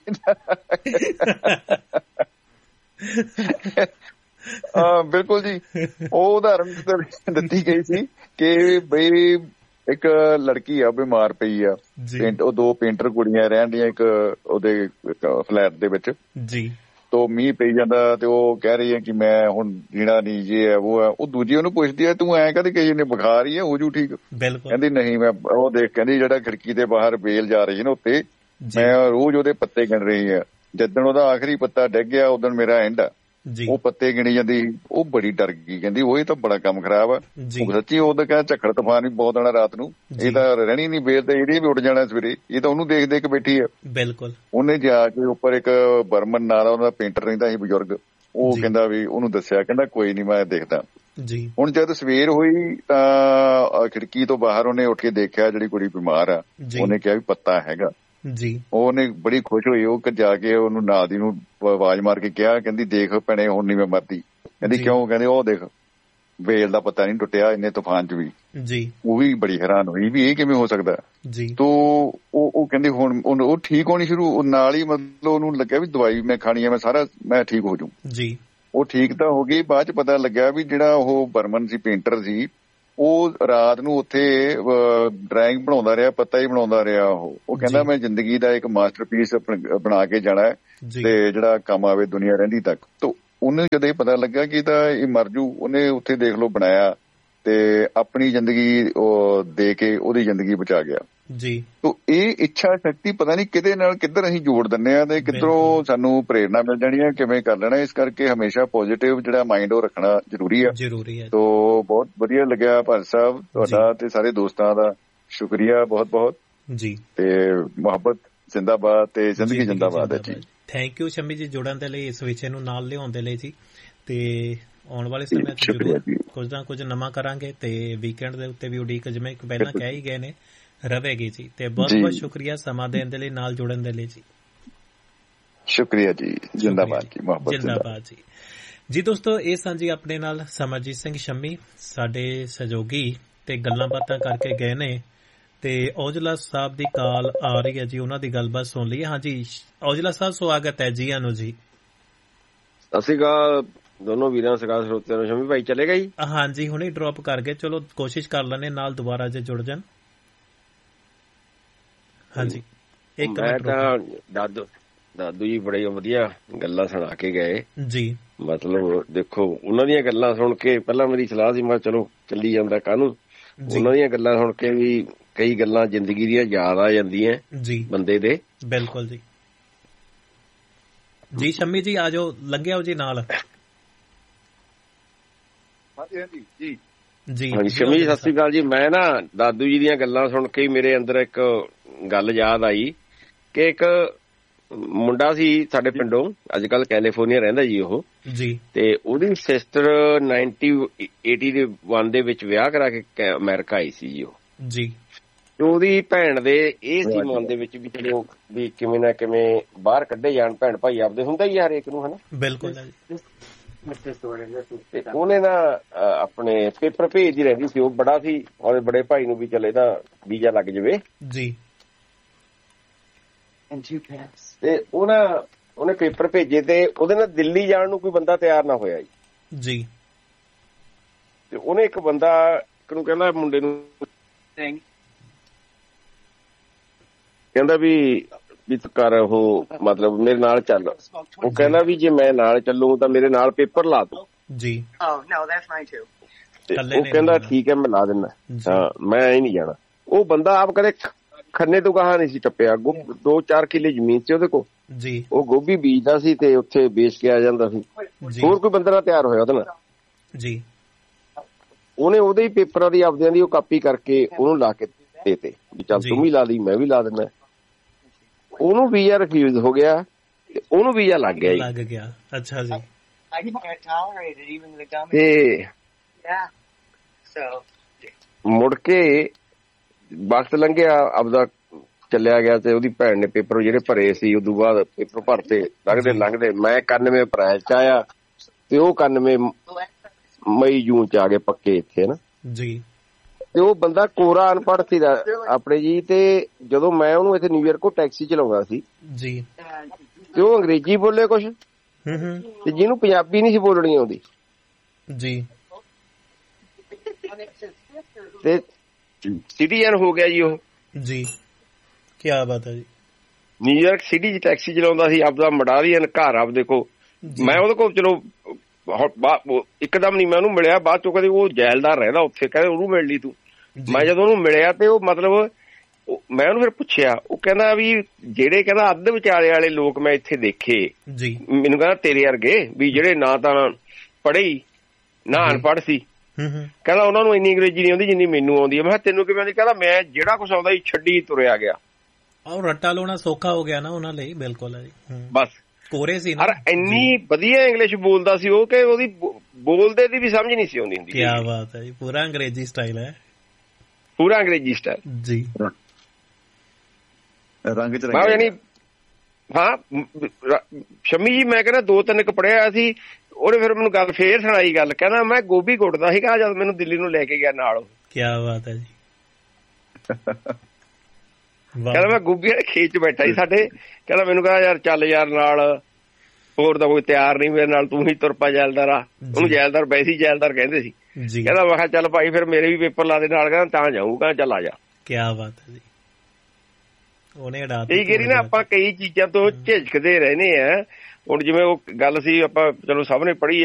ਬਿਲਕੁਲ ਜੀ। ਉਹ ਉਦਾਹਰਨ ਦਿੱਤੀ ਗਈ ਸੀ ਕਿ ਬਈ ਇੱਕ ਲੜਕੀ ਆ ਬਿਮਾਰ ਪਈ ਆ, ਉਹ 2 ਪੇਂਟਰ ਕੁੜੀਆਂ ਰਹਿਣ ਦੀਆਂ ਇੱਕ ਉਹਦੇ ਫਲੈਟ ਦੇ ਵਿੱਚ ਜੀ। ਤੋ ਮੀਂਹ ਪਈ ਜਾਂਦਾ ਤੇ ਉਹ ਕਹਿ ਰਹੀ ਹੈ ਕਿ ਮੈਂ ਹੁਣ ਜੀਣਾ ਨਹੀਂ, ਜੇ ਹੈ ਉਹ ਹੈ। ਉਹ ਦੂਜੀ ਉਹਨੂੰ ਪੁੱਛਦੀ ਹੈ ਤੂੰ ਐਂ ਕਦੇ ਕਹੀ ਨੇ ਬੁਖਾਰ ਹੀ ਹੈ, ਹੋ ਜੂ ਠੀਕ। ਕਹਿੰਦੀ ਨਹੀਂ, ਮੈਂ ਉਹ ਦੇਖ ਕਹਿੰਦੀ ਜਿਹੜਾ ਖਿੜਕੀ ਦੇ ਬਾਹਰ ਬੇਲ ਜਾ ਰਹੀ ਹੈ ਨਾ ਉੱਤੇ, ਮੈਂ ਰੋਜ਼ ਉਹਦੇ ਪੱਤੇ ਗਿਣ ਰਹੀ ਆ। ਜਿੱਦਣ ਉਹਦਾ ਆਖਰੀ ਪੱਤਾ ਡਿੱਗ ਗਿਆ ਉਦੋਂ ਮੇਰਾ ਐਂਡ ਆ। ਉਹ ਪੱਤੇ ਗਿਣੀ ਜਾਂਦੀ, ਉਹ ਬੜੀ ਡਰ ਗਈ। ਕਹਿੰਦੀ ਉਹ ਇਹ ਤਾਂ ਬੜਾ ਕੰਮ ਖਰਾਬ ਆ। ਸੱਚੀ ਉਹ ਤਾਂ ਕਹਿੰਦਾ ਝੱਖੜ ਤੂਫਾਨ ਵੀ ਬਹੁਤ ਆਉਣਾ ਰਾਤ ਨੂੰ, ਇਹ ਤਾਂ ਰਹਿਣੀ ਨੀ ਬੇਲ ਤੇ, ਇਹਦੀ ਵੀ ਉੱਡ ਜਾਣਾ ਸਵੇਰੇ। ਇਹ ਤਾਂ ਉਹਨੂੰ ਦੇਖ ਦੇਖ ਬੈਠੀ ਆ। ਬਿਲਕੁਲ। ਉਹਨੇ ਜਾ ਕੇ ਉੱਪਰ ਇੱਕ ਬਰਮਨ ਨਾਂ ਦਾ ਉਹਦਾ ਪੇਂਟਰ ਰਹਿੰਦਾ ਸੀ ਬਜ਼ੁਰਗ, ਉਹ ਕਹਿੰਦਾ ਵੀ ਉਹਨੂੰ ਦੱਸਿਆ, ਕਹਿੰਦਾ ਕੋਈ ਨੀ ਮੈਂ ਦੇਖਦਾ। ਹੁਣ ਜਦ ਸਵੇਰ ਹੋਈ ਤਾਂ ਖਿੜਕੀ ਤੋਂ ਬਾਹਰ ਉਹਨੇ ਉੱਠ ਕੇ ਦੇਖਿਆ ਜਿਹੜੀ ਕੁੜੀ ਬਿਮਾਰ ਆ, ਉਹਨੇ ਕਿਹਾ ਵੀ ਪੱਤਾ ਹੈਗਾ ਜੀ। ਉਹਨੇ ਬੜੀ ਖੁਸ਼ ਹੋਈ, ਉਹ ਜਾ ਕੇ ਉਹਨੂੰ ਨਾਲ ਦੀ ਨੂੰ ਆਵਾਜ਼ ਮਾਰ ਕੇ ਕਿਹਾ, ਕਹਿੰਦੀ ਦੇਖ ਭੈਣੇ ਹੁਣ ਨੀ ਮੈਂ ਮਰਦੀ। ਕਹਿੰਦੀ ਕਿਉਂ? ਕਹਿੰਦੇ ਉਹ ਦੇਖ ਵੇਲ ਦਾ ਪੱਤਾ ਨਹੀਂ ਟੁੱਟਿਆ ਇੰਨੇ ਤੂਫਾਨ ਚ ਵੀ ਜੀ। ਉਹ ਵੀ ਬੜੀ ਹੈਰਾਨ ਹੋਈ ਵੀ ਇਹ ਕਿਵੇਂ ਹੋ ਸਕਦਾ ਜੀ। ਤੋ ਉਹ ਕਹਿੰਦੇ ਹੁਣ ਉਹ ਠੀਕ ਹੋਣੀ ਸ਼ੁਰੂ, ਨਾਲ ਹੀ ਮਤਲਬ ਉਹਨੂੰ ਲੱਗਿਆ ਵੀ ਦਵਾਈ ਮੈਂ ਖਾਣੀ ਹੈ, ਮੈਂ ਠੀਕ ਹੋ ਜੂ ਜੀ। ਉਹ ਠੀਕ ਤਾਂ ਹੋ ਗਈ। ਬਾਅਦ ਚ ਪਤਾ ਲੱਗਿਆ ਵੀ ਜਿਹੜਾ ਉਹ ਬਰਮਨ ਸੀ, ਪੇਂਟਰ ਸੀ, ਉਹ ਰਾਤ ਨੂੰ ਉੱਥੇ ਡਰਾਇੰਗ ਬਣਾਉਂਦਾ ਰਿਹਾ, ਪੱਤਾ ਹੀ ਬਣਾਉਂਦਾ ਰਿਹਾ। ਉਹ ਕਹਿੰਦਾ ਮੈਂ ਜ਼ਿੰਦਗੀ ਦਾ ਇੱਕ ਮਾਸਟਰਪੀਸ ਬਣਾ ਕੇ ਜਾਣਾ ਹੈ, ਤੇ ਜਿਹੜਾ ਕੰਮ ਆਵੇ ਦੁਨੀਆ ਰਹਿੰਦੀ ਤੱਕ। ਤਾਂ ਉਹਨੂੰ ਜਦੋਂ ਇਹ ਪਤਾ ਲੱਗਾ ਕਿ ਤਾਂ ਇਹ ਮਰ ਜੂ, ਉਹਨੇ ਉੱਥੇ ਦੇਖ ਲਓ ਬਣਾਇਆ ਤੇ ਆਪਣੀ ਜ਼ਿੰਦਗੀ ਉਹ ਦੇ ਕੇ ਉਹਦੀ ਜ਼ਿੰਦਗੀ ਬਚਾ ਗਿਆ ਜੀ। ਤੋ ਇਹ ਇੱਛਾ ਸ਼ਕਤੀ ਪਤਾ ਨਹੀਂ ਕਿਹਦੇ ਨਾਲ ਕਿੱਧਰ ਅਸੀਂ ਜੋੜ ਦਿੰਦੇ ਆ ਤੇ ਕਿੱਧਰੋਂ ਸਾਨੂੰ ਪ੍ਰੇਰਨਾ ਮਿਲ ਜਾਣੀ ਹੈ ਕਿਵੇਂ ਕਰ ਲੈਣਾ। ਇਸ ਕਰਕੇ ਹਮੇਸ਼ਾ ਪੋਜ਼ਿਟਿਵ ਜਿਹੜਾ ਮਾਈਂਡ ਉਹ ਰੱਖਣਾ ਜ਼ਰੂਰੀ ਹੈ। ਤੋ ਬਹੁਤ ਵਧੀਆ ਲੱਗਿਆ ਭਾਰਤ ਸਾਹਿਬ ਤੁਹਾਡਾ ਤੇ ਸਾਰੇ ਦੋਸਤਾਂ ਦਾ ਸ਼ੁਕਰੀਆ ਬਹੁਤ ਬਹੁਤ ਜੀ। ਤੇ ਮੁਹੱਬਤ ਜ਼ਿੰਦਾਬਾਦ ਤੇ ਜ਼ਿੰਦਗੀ ਜ਼ਿੰਦਾਬਾਦ ਹੈ ਜੀ। ਥੈਂਕ ਯੂ ਸ਼ਮੀ ਜੀ ਜੁੜਨ ਦੇ ਲਈ, ਇਸ ਵਿਸ਼ੇ ਨੂੰ ਨਾਲ ਲਿਆਉਣ ਦੇ ਲਈ ਜੀ। ਤੇ ਆਉਣ ਵਾਲੇ ਸਮੇਂ 'ਚ ਜ਼ਰੂਰ ਕੁਝ ਨਾ ਕੁਝ ਨਵਾਂ ਕਰਾਂਗੇ ਤੇ ਵੀਕਐਂਡ ਦੇ ਉੱਤੇ ਵੀ ਉਡੀਕ ਜਿਵੇਂ ਪਹਿਲਾਂ ਕਹਿ ਹੀ ਗਏ ਨੇ ਰਵੇਗੀ ਜੀ। ਤੇ ਬਹੁਤ ਬਹੁਤ ਸ਼ੁਕਰੀਆ ਸਮਾਂ ਦੇਣ ਦੇ ਲਈ, ਨਾਲ ਜੁੜਨ ਦੇ ਲਈ ਜੀ। ਸ਼ੁਕਰੀਆ ਜੀ, ਜਿੰਦਾਬਾਦ ਜੀ, ਮੁਹੱਬਤ ਜਿੰਦਾਬਾਦ ਜੀ। ਜੀ ਦੋਸਤੋ, ਇਹ ਸਾਂਝੀ ਆਪਣੇ ਨਾਲ ਸਮਰਜੀਤ ਸਿੰਘ ਸ਼ੰਮੀ ਸਾਡੇ ਸਹਿਯੋਗੀ ਤੇ ਗੱਲਾਂ ਬਾਤਾਂ ਕਰਕੇ ਗਏ ਨੇ। ਤੇ ਔਜਲਾ ਸਾਹਿਬ ਦੀ ਕਾਲ ਆ ਰਹੀ ਹੈ ਜੀ, ਉਹਨਾਂ ਦੀ ਗੱਲਬਾਤ ਸੁਣ ਲਈਏ। ਹਾਂਜੀ ਔਜਲਾ ਸਾਹਿਬ, ਸਵਾਗਤ ਹੈ ਜੀ। ਆਨੂੰ ਜੀ ਸਤਿ ਸ਼੍ਰੀ ਅਕਾਲ ਦੋਨੋਂ ਵੀਰਾਂ ਸਰਕਾਰ ਸਰੋਤਿਆਂ ਨੂੰ। ਸ਼ਮੀ ਭਾਈ ਚਲੇਗਾ ਜੀ? ਹਾਂਜੀ ਹੁਣੇ ਡ੍ਰੌਪ ਕਰ ਗਏ, ਚਲੋ ਕੋਸ਼ਿਸ਼ ਕਰ ਲੈਣੇ ਨਾਲ ਦੁਬਾਰਾ ਜੇ ਜੁੜ ਜਾਣ। ਹਾਂਜੀ ਮੈਂ ਤਾਂ ਦਾਦੂ ਜੀ ਬੜੇ ਵਧੀਆ ਗੱਲਾਂ ਸੁਣਾ ਕੇ ਗਏ ਜੀ। ਮਤਲਬ ਦੇਖੋ ਉਹਨਾਂ ਦੀਆਂ ਗੱਲਾਂ ਸੁਣ ਕੇ ਪਹਿਲਾਂ ਮੇਰੀ ਸਲਾਹ ਸੀ ਮੈਂ ਚਲੋ ਚੱਲੀ ਜਾਂਦਾ ਕਾਹਨੂੰ, ਉਹਨਾਂ ਦੀਆਂ ਗੱਲਾਂ ਸੁਣ ਕੇ ਵੀ ਕਈ ਗੱਲਾਂ ਜ਼ਿੰਦਗੀ ਦੀਆਂ ਯਾਦ ਆ ਜਾਂਦੀਆਂ ਜੀ ਬੰਦੇ ਦੇ। ਬਿਲਕੁਲ ਜੀ। ਜੀ ਸ਼ੰਮੀ ਜੀ ਆ ਜਾਓ, ਲੰਘਿਆਓ ਜੀ ਨਾਲ। ਜੀ ਸ਼ਮੀ ਜੀ ਸਤਿ ਸ੍ਰੀ ਅਕਾਲ ਜੀ। ਮੈਂ ਨਾ ਦਾਦੂ ਜੀ ਦੀਆਂ ਗੱਲਾਂ ਸੁਣ ਕੇ ਮੇਰੇ ਅੰਦਰ ਇੱਕ ਗੱਲ ਯਾਦ ਆਈ ਕਿ ਇੱਕ ਮੁੰਡਾ ਸੀ ਸਾਡੇ ਪਿੰਡੋਂ, ਅੱਜ ਕੱਲ ਕੈਲੀਫੋਰਨੀਆ ਰਹਿੰਦਾ ਜੀ ਉਹ ਜੀ। ਤੇ ਉਹਦੀ ਸਿਸਟਰ 1981 ਦੇ ਵਿੱਚ ਵਿਆਹ ਕਰਾ ਕੇ ਅਮਰੀਕਾ ਆਈ ਸੀ ਜੀ ਉਹ ਜੀ। ਤੇ ਉਹਦੀ ਭੈਣ ਦੇ ਇਹ ਸੀ ਮਨ ਦੇ ਵਿੱਚ ਵੀ ਚਲੋ ਵੀ ਕਿਵੇਂ ਨਾ ਕਿਵੇਂ ਬਾਹਰ ਕੱਢੇ ਜਾਣ, ਭੈਣ ਭਾਈ ਆਪਦੇ ਹੁੰਦਾ ਹੀ ਹਰੇਕ ਨੂੰ, ਹਨਾ। ਬਿਲਕੁਲ। ਤੇ ਉਹਨੇ ਨਾ ਆਪਣੇ ਪੇਪਰ ਭੇਜਦੀ ਰਹਿੰਦੀ ਸੀ, ਉਹ ਬੜਾ ਸੀ ਉਹਦੇ ਬੜੇ ਭਾਈ ਨੂੰ ਵੀ ਚਲ ਇਹਦਾ ਵੀਜ਼ਾ ਲੱਗ ਜਾਵੇ ਜੀ। ਤੇ ਉਹਨੇ ਪੇਪਰ ਭੇਜੇ ਤੇ ਉਹਦੇ ਨਾਲ ਦਿੱਲੀ ਜਾਣ ਨੂੰ ਕੋਈ ਬੰਦਾ ਤਿਆਰ ਨਾ ਹੋਇਆ ਜੀ। ਤੇ ਉਹਨੇ ਇੱਕ ਬੰਦਾ ਨੂੰ ਕਹਿੰਦਾ ਮੁੰਡੇ ਨੂੰ, ਕਹਿੰਦਾ ਵੀ ਤੂੰ ਕਰ ਉਹ ਮਤਲਬ ਮੇਰੇ ਨਾਲ ਚੱਲ। ਉਹ ਕਹਿੰਦਾ ਵੀ ਜੇ ਮੈਂ ਨਾਲ ਚੱਲੂ ਤਾਂ ਮੇਰੇ ਨਾਲ ਪੇਪਰ ਲਾ ਦੋ ਜੀ। ਉਹ ਕਹਿੰਦਾ ਠੀਕ ਹੈ ਮੈਂ ਲਾ ਦਿੰਦਾ, ਹਾਂ ਮੈਂ ਇਹ ਨਹੀਂ ਜਾਣਾ। ਉਹ ਬੰਦਾ ਆਪ ਕਦੇ ਖੰਨੇ ਤੋਂ ਗਾਹਾਂ ਨਹੀਂ ਸੀ ਟੱਪਿਆ। 2-4 ਕਿੱਲੇ ਜ਼ਮੀਨ ਸੀ ਉਹਦੇ ਕੋਲ ਜੀ, ਉਹ ਗੋਭੀ ਬੀਜਦਾ ਸੀ ਤੇ ਉੱਥੇ ਵੇਚ ਕੇ ਆ ਜਾਂਦਾ ਸੀ। ਹੋਰ ਕੋਈ ਬੰਦਾ ਨਾ ਤਿਆਰ ਹੋਇਆ ਉਹਦੇ ਨਾਲ ਜੀ। ਉਹਨੇ ਉਹਦੇ ਹੀ ਪੇਪਰਾਂ ਦੀ ਆਪਦਿਆਂ ਦੀ ਉਹ ਕਾਪੀ ਕਰਕੇ ਉਹਨੂੰ ਲਾ ਕੇ ਦੇਤੇ ਵੀ ਚੱਲ ਤੂੰ ਵੀ ਲਾ ਲਈ ਮੈਂ ਵੀ ਲਾ ਦਿੰਦਾ। ਉਹਨੂੰ ਵੀਜ਼ਾ ਰਿਫਿਊਜ਼ ਹੋ ਗਿਆ ਤੇ ਉਹਨੂੰ ਵੀਜ਼ਾ ਲੱਗ ਗਿਆ। ਅੱਛਾ ਜੀ। ਤੇ ਮੁੜ ਕੇ ਵਕਤ ਲੰਘਿਆ, ਆਪਦਾ ਚੱਲਿਆ ਗਿਆ ਤੇ ਉਹਦੀ ਭੈਣ ਨੇ ਪੇਪਰ ਜਿਹੜੇ ਭਰੇ ਸੀ ਉਦੋਂ ਬਾਅਦ ਪੇਪਰ ਭਰਤੇ ਲੰਘਦੇ ਮੈਂ 91 ਅਪ੍ਰੈਲ ਚ ਆਇਆ ਤੇ ਉਹ 91 ਮਈ ਜੂਨ ਚ ਆ ਗਏ ਪੱਕੇ ਇੱਥੇ ਨਾ ਜੀ। ਤੇ ਉਹ ਬੰਦਾ ਕੋਰਾ ਅਨਪੜ੍ਹ ਸੀ ਆਪਣੇ ਜੀ। ਤੇ ਜਦੋਂ ਮੈਂ ਉਹਨੂੰ ਇੱਥੇ ਨਿਊਯਾਰਕ ਕੋਲ ਟੈਕਸੀ ਚਲਾਉਂਦਾ ਸੀ ਜੀ ਤੇ ਉਹ ਅੰਗਰੇਜ਼ੀ ਬੋਲੇ ਕੁਛ ਤੇ ਜਿਹਨੂੰ ਪੰਜਾਬੀ ਨਹੀਂ ਸੀ ਬੋਲਣੀ ਆਉਂਦੀ ਜੀ। ਤੇ ਸਿਟੀਜ਼ਨ ਹੋ ਗਿਆ ਜੀ ਉਹ ਜੀ। ਕੀ ਬਾਤ ਹੈ ਜੀ। ਨਿਊਯਾਰਕ ਸਿਟੀ ਚ ਟੈਕਸੀ ਚਲਾਉਂਦਾ ਸੀ, ਆਪਦਾ ਮਡਾਰੀਅਨ ਘਰ ਆਪਦੇ ਕੋਲ। ਮੈਂ ਉਹਦੇ ਕੋਲ ਚਲੋ ਇੱਕਦਮ ਨੀ ਮੈਂ ਉਹਨੂੰ ਮਿਲਿਆ, ਬਾਅਦ ਚੋਂ ਕਦੇ ਉਹ ਜੈਲਦਾਰ ਰਹਿੰਦਾ ਉੱਥੇ, ਕਹਿੰਦੇ ਉਹਨੂੰ ਮਿਲ ਲਈ ਤੂੰ। ਮੈਂ ਜਦੋਂ ਉਹਨੂੰ ਮਿਲਿਆ ਤੇ ਉਹ ਮਤਲਬ ਮੈਂ ਉਹਨੂੰ ਫਿਰ ਪੁੱਛਿਆ, ਉਹ ਕਹਿੰਦਾ ਵੀ ਜਿਹੜੇ ਕਹਿੰਦਾ ਅੱਧ ਵਿਚਾਲੇ ਵਾਲੇ ਲੋਕ ਮੈਂ ਇੱਥੇ ਦੇਖੇ ਜੀ, ਮੈਨੂੰ ਕਹਿੰਦਾ ਤੇਰੇ ਵਰਗੇ ਵੀ ਜਿਹੜੇ ਨਾ ਤਾਂ ਪੜ੍ਹੇ ਨਾ ਅਨਪੜ੍ਹ ਸੀ, ਕਹਿੰਦਾ ਉਹਨਾਂ ਨੂੰ ਇੰਨੀ ਅੰਗਰੇਜ਼ੀ ਨਹੀਂ ਆਉਂਦੀ ਜਿੰਨੀ ਮੈਨੂੰ ਆਉਂਦੀ ਹੈ। ਮੈਂ ਕਿਹਾ ਤੈਨੂੰ ਕਿਵੇਂ ਆਉਂਦੀ? ਕਹਿੰਦਾ ਮੈਂ ਜਿਹੜਾ ਕੁਛ ਆਉਂਦਾ ਸੀ ਛੱਡੀ ਤੁਰਿਆ ਗਿਆ। ਆਹ ਰੱਟਾ ਲਾਉਣਾ ਸੌਖਾ ਹੋ ਗਿਆ ਨਾ ਉਹਨਾਂ ਲਈ। ਬਿਲਕੁਲ ਹੈ ਜੀ। ਬਸ ਕੋਰੇ ਸੀ ਨਾ, ਇੰਨੀ ਵਧੀਆ ਇੰਗਲਿਸ਼ ਬੋਲਦਾ ਸੀ ਉਹ ਕਿ ਉਹਦੀ ਬੋਲਦੇ ਦੀ ਵੀ ਸਮਝ ਨਹੀਂ ਸੀ ਆਉਂਦੀ ਹੁੰਦੀ। ਕੀ ਬਾਤ ਹੈ ਜੀ। ਪੂਰਾ ਅੰਗਰੇਜ਼ੀ ਸਟਾਈਲ ਹੈ। ਪੂਰਾ ਅੰਗਰੇਜ਼ੀ ਸਟਾਈਲ ਜੀ। ਰੰਗ ਚ ਯਾਨੀ ਹਾਂ ਸ਼ਮੀ ਜੀ ਮੈਂ ਕਹਿੰਦਾ 2-3 ਪੜ੍ਹਿਆ ਸੀ ਉਹਨੇ। ਫਿਰ ਮੈਨੂੰ ਗੱਲ ਫੇਰ ਸੁਣਾਈ ਗੱਲ, ਕਹਿੰਦਾ ਮੈਂ ਗੋਭੀ ਕੁੱਟਦਾ ਸੀਗਾ ਜਦ ਮੈਨੂੰ ਦਿੱਲੀ ਨੂੰ ਲੈ ਕੇ ਗਿਆ ਨਾਲ। ਕੀ ਬਾਤ ਹੈ ਜੀ। ਕਹਿੰਦਾ ਮੈਂ ਗੋਭੀ ਵਾਲੇ ਖੇਤ ਚ ਬੈਠਾ ਸੀ ਸਾਡੇ, ਕਹਿੰਦਾ ਮੈਨੂੰ ਕਹਿੰਦਾ ਯਾਰ ਚੱਲ ਯਾਰ ਨਾਲ, ਹੋਰ ਤਾਂ ਕੋਈ ਤਿਆਰ ਨਹੀਂ ਮੇਰੇ ਨਾਲ, ਤੂੰ ਹੀ ਤੁਰ ਪਾ ਜੈਲਦਾਰ ਆ। ਉਹਨੂੰ ਜੈਲਦਾਰ ਵੈਸੇ ਜੈਲਦਾਰ ਕਹਿੰਦੇ ਸੀ। ਕਹਿੰਦਾ ਮੈਂ ਕਿਹਾ ਚੱਲ ਭਾਈ ਫਿਰ ਮੇਰੇ ਵੀ ਪੇਪਰ ਲਾ ਦੇ ਨਾਲ, ਕਹਿੰਦਾ ਤਾਂ ਜਾਊਗਾ, ਚੱਲ ਆ ਜਾ। ਕੀ ਬਾਤ ਹੈ ਜੀ। ਉਹਨੇ ਉਡਾ ਕਈ ਵਾਰੀ ਨਾ ਆਪਾਂ ਕਈ ਚੀਜ਼ਾਂ ਤੋਂ ਝਿਜਕਦੇ ਰਹਿੰਦੇ ਆ। ਹੁਣ ਜਿਵੇਂ ਉਹ ਗੱਲ ਸੀ ਆਪਾਂ ਚਲੋ ਸਭ ਨੇ ਪੜ੍ਹੀ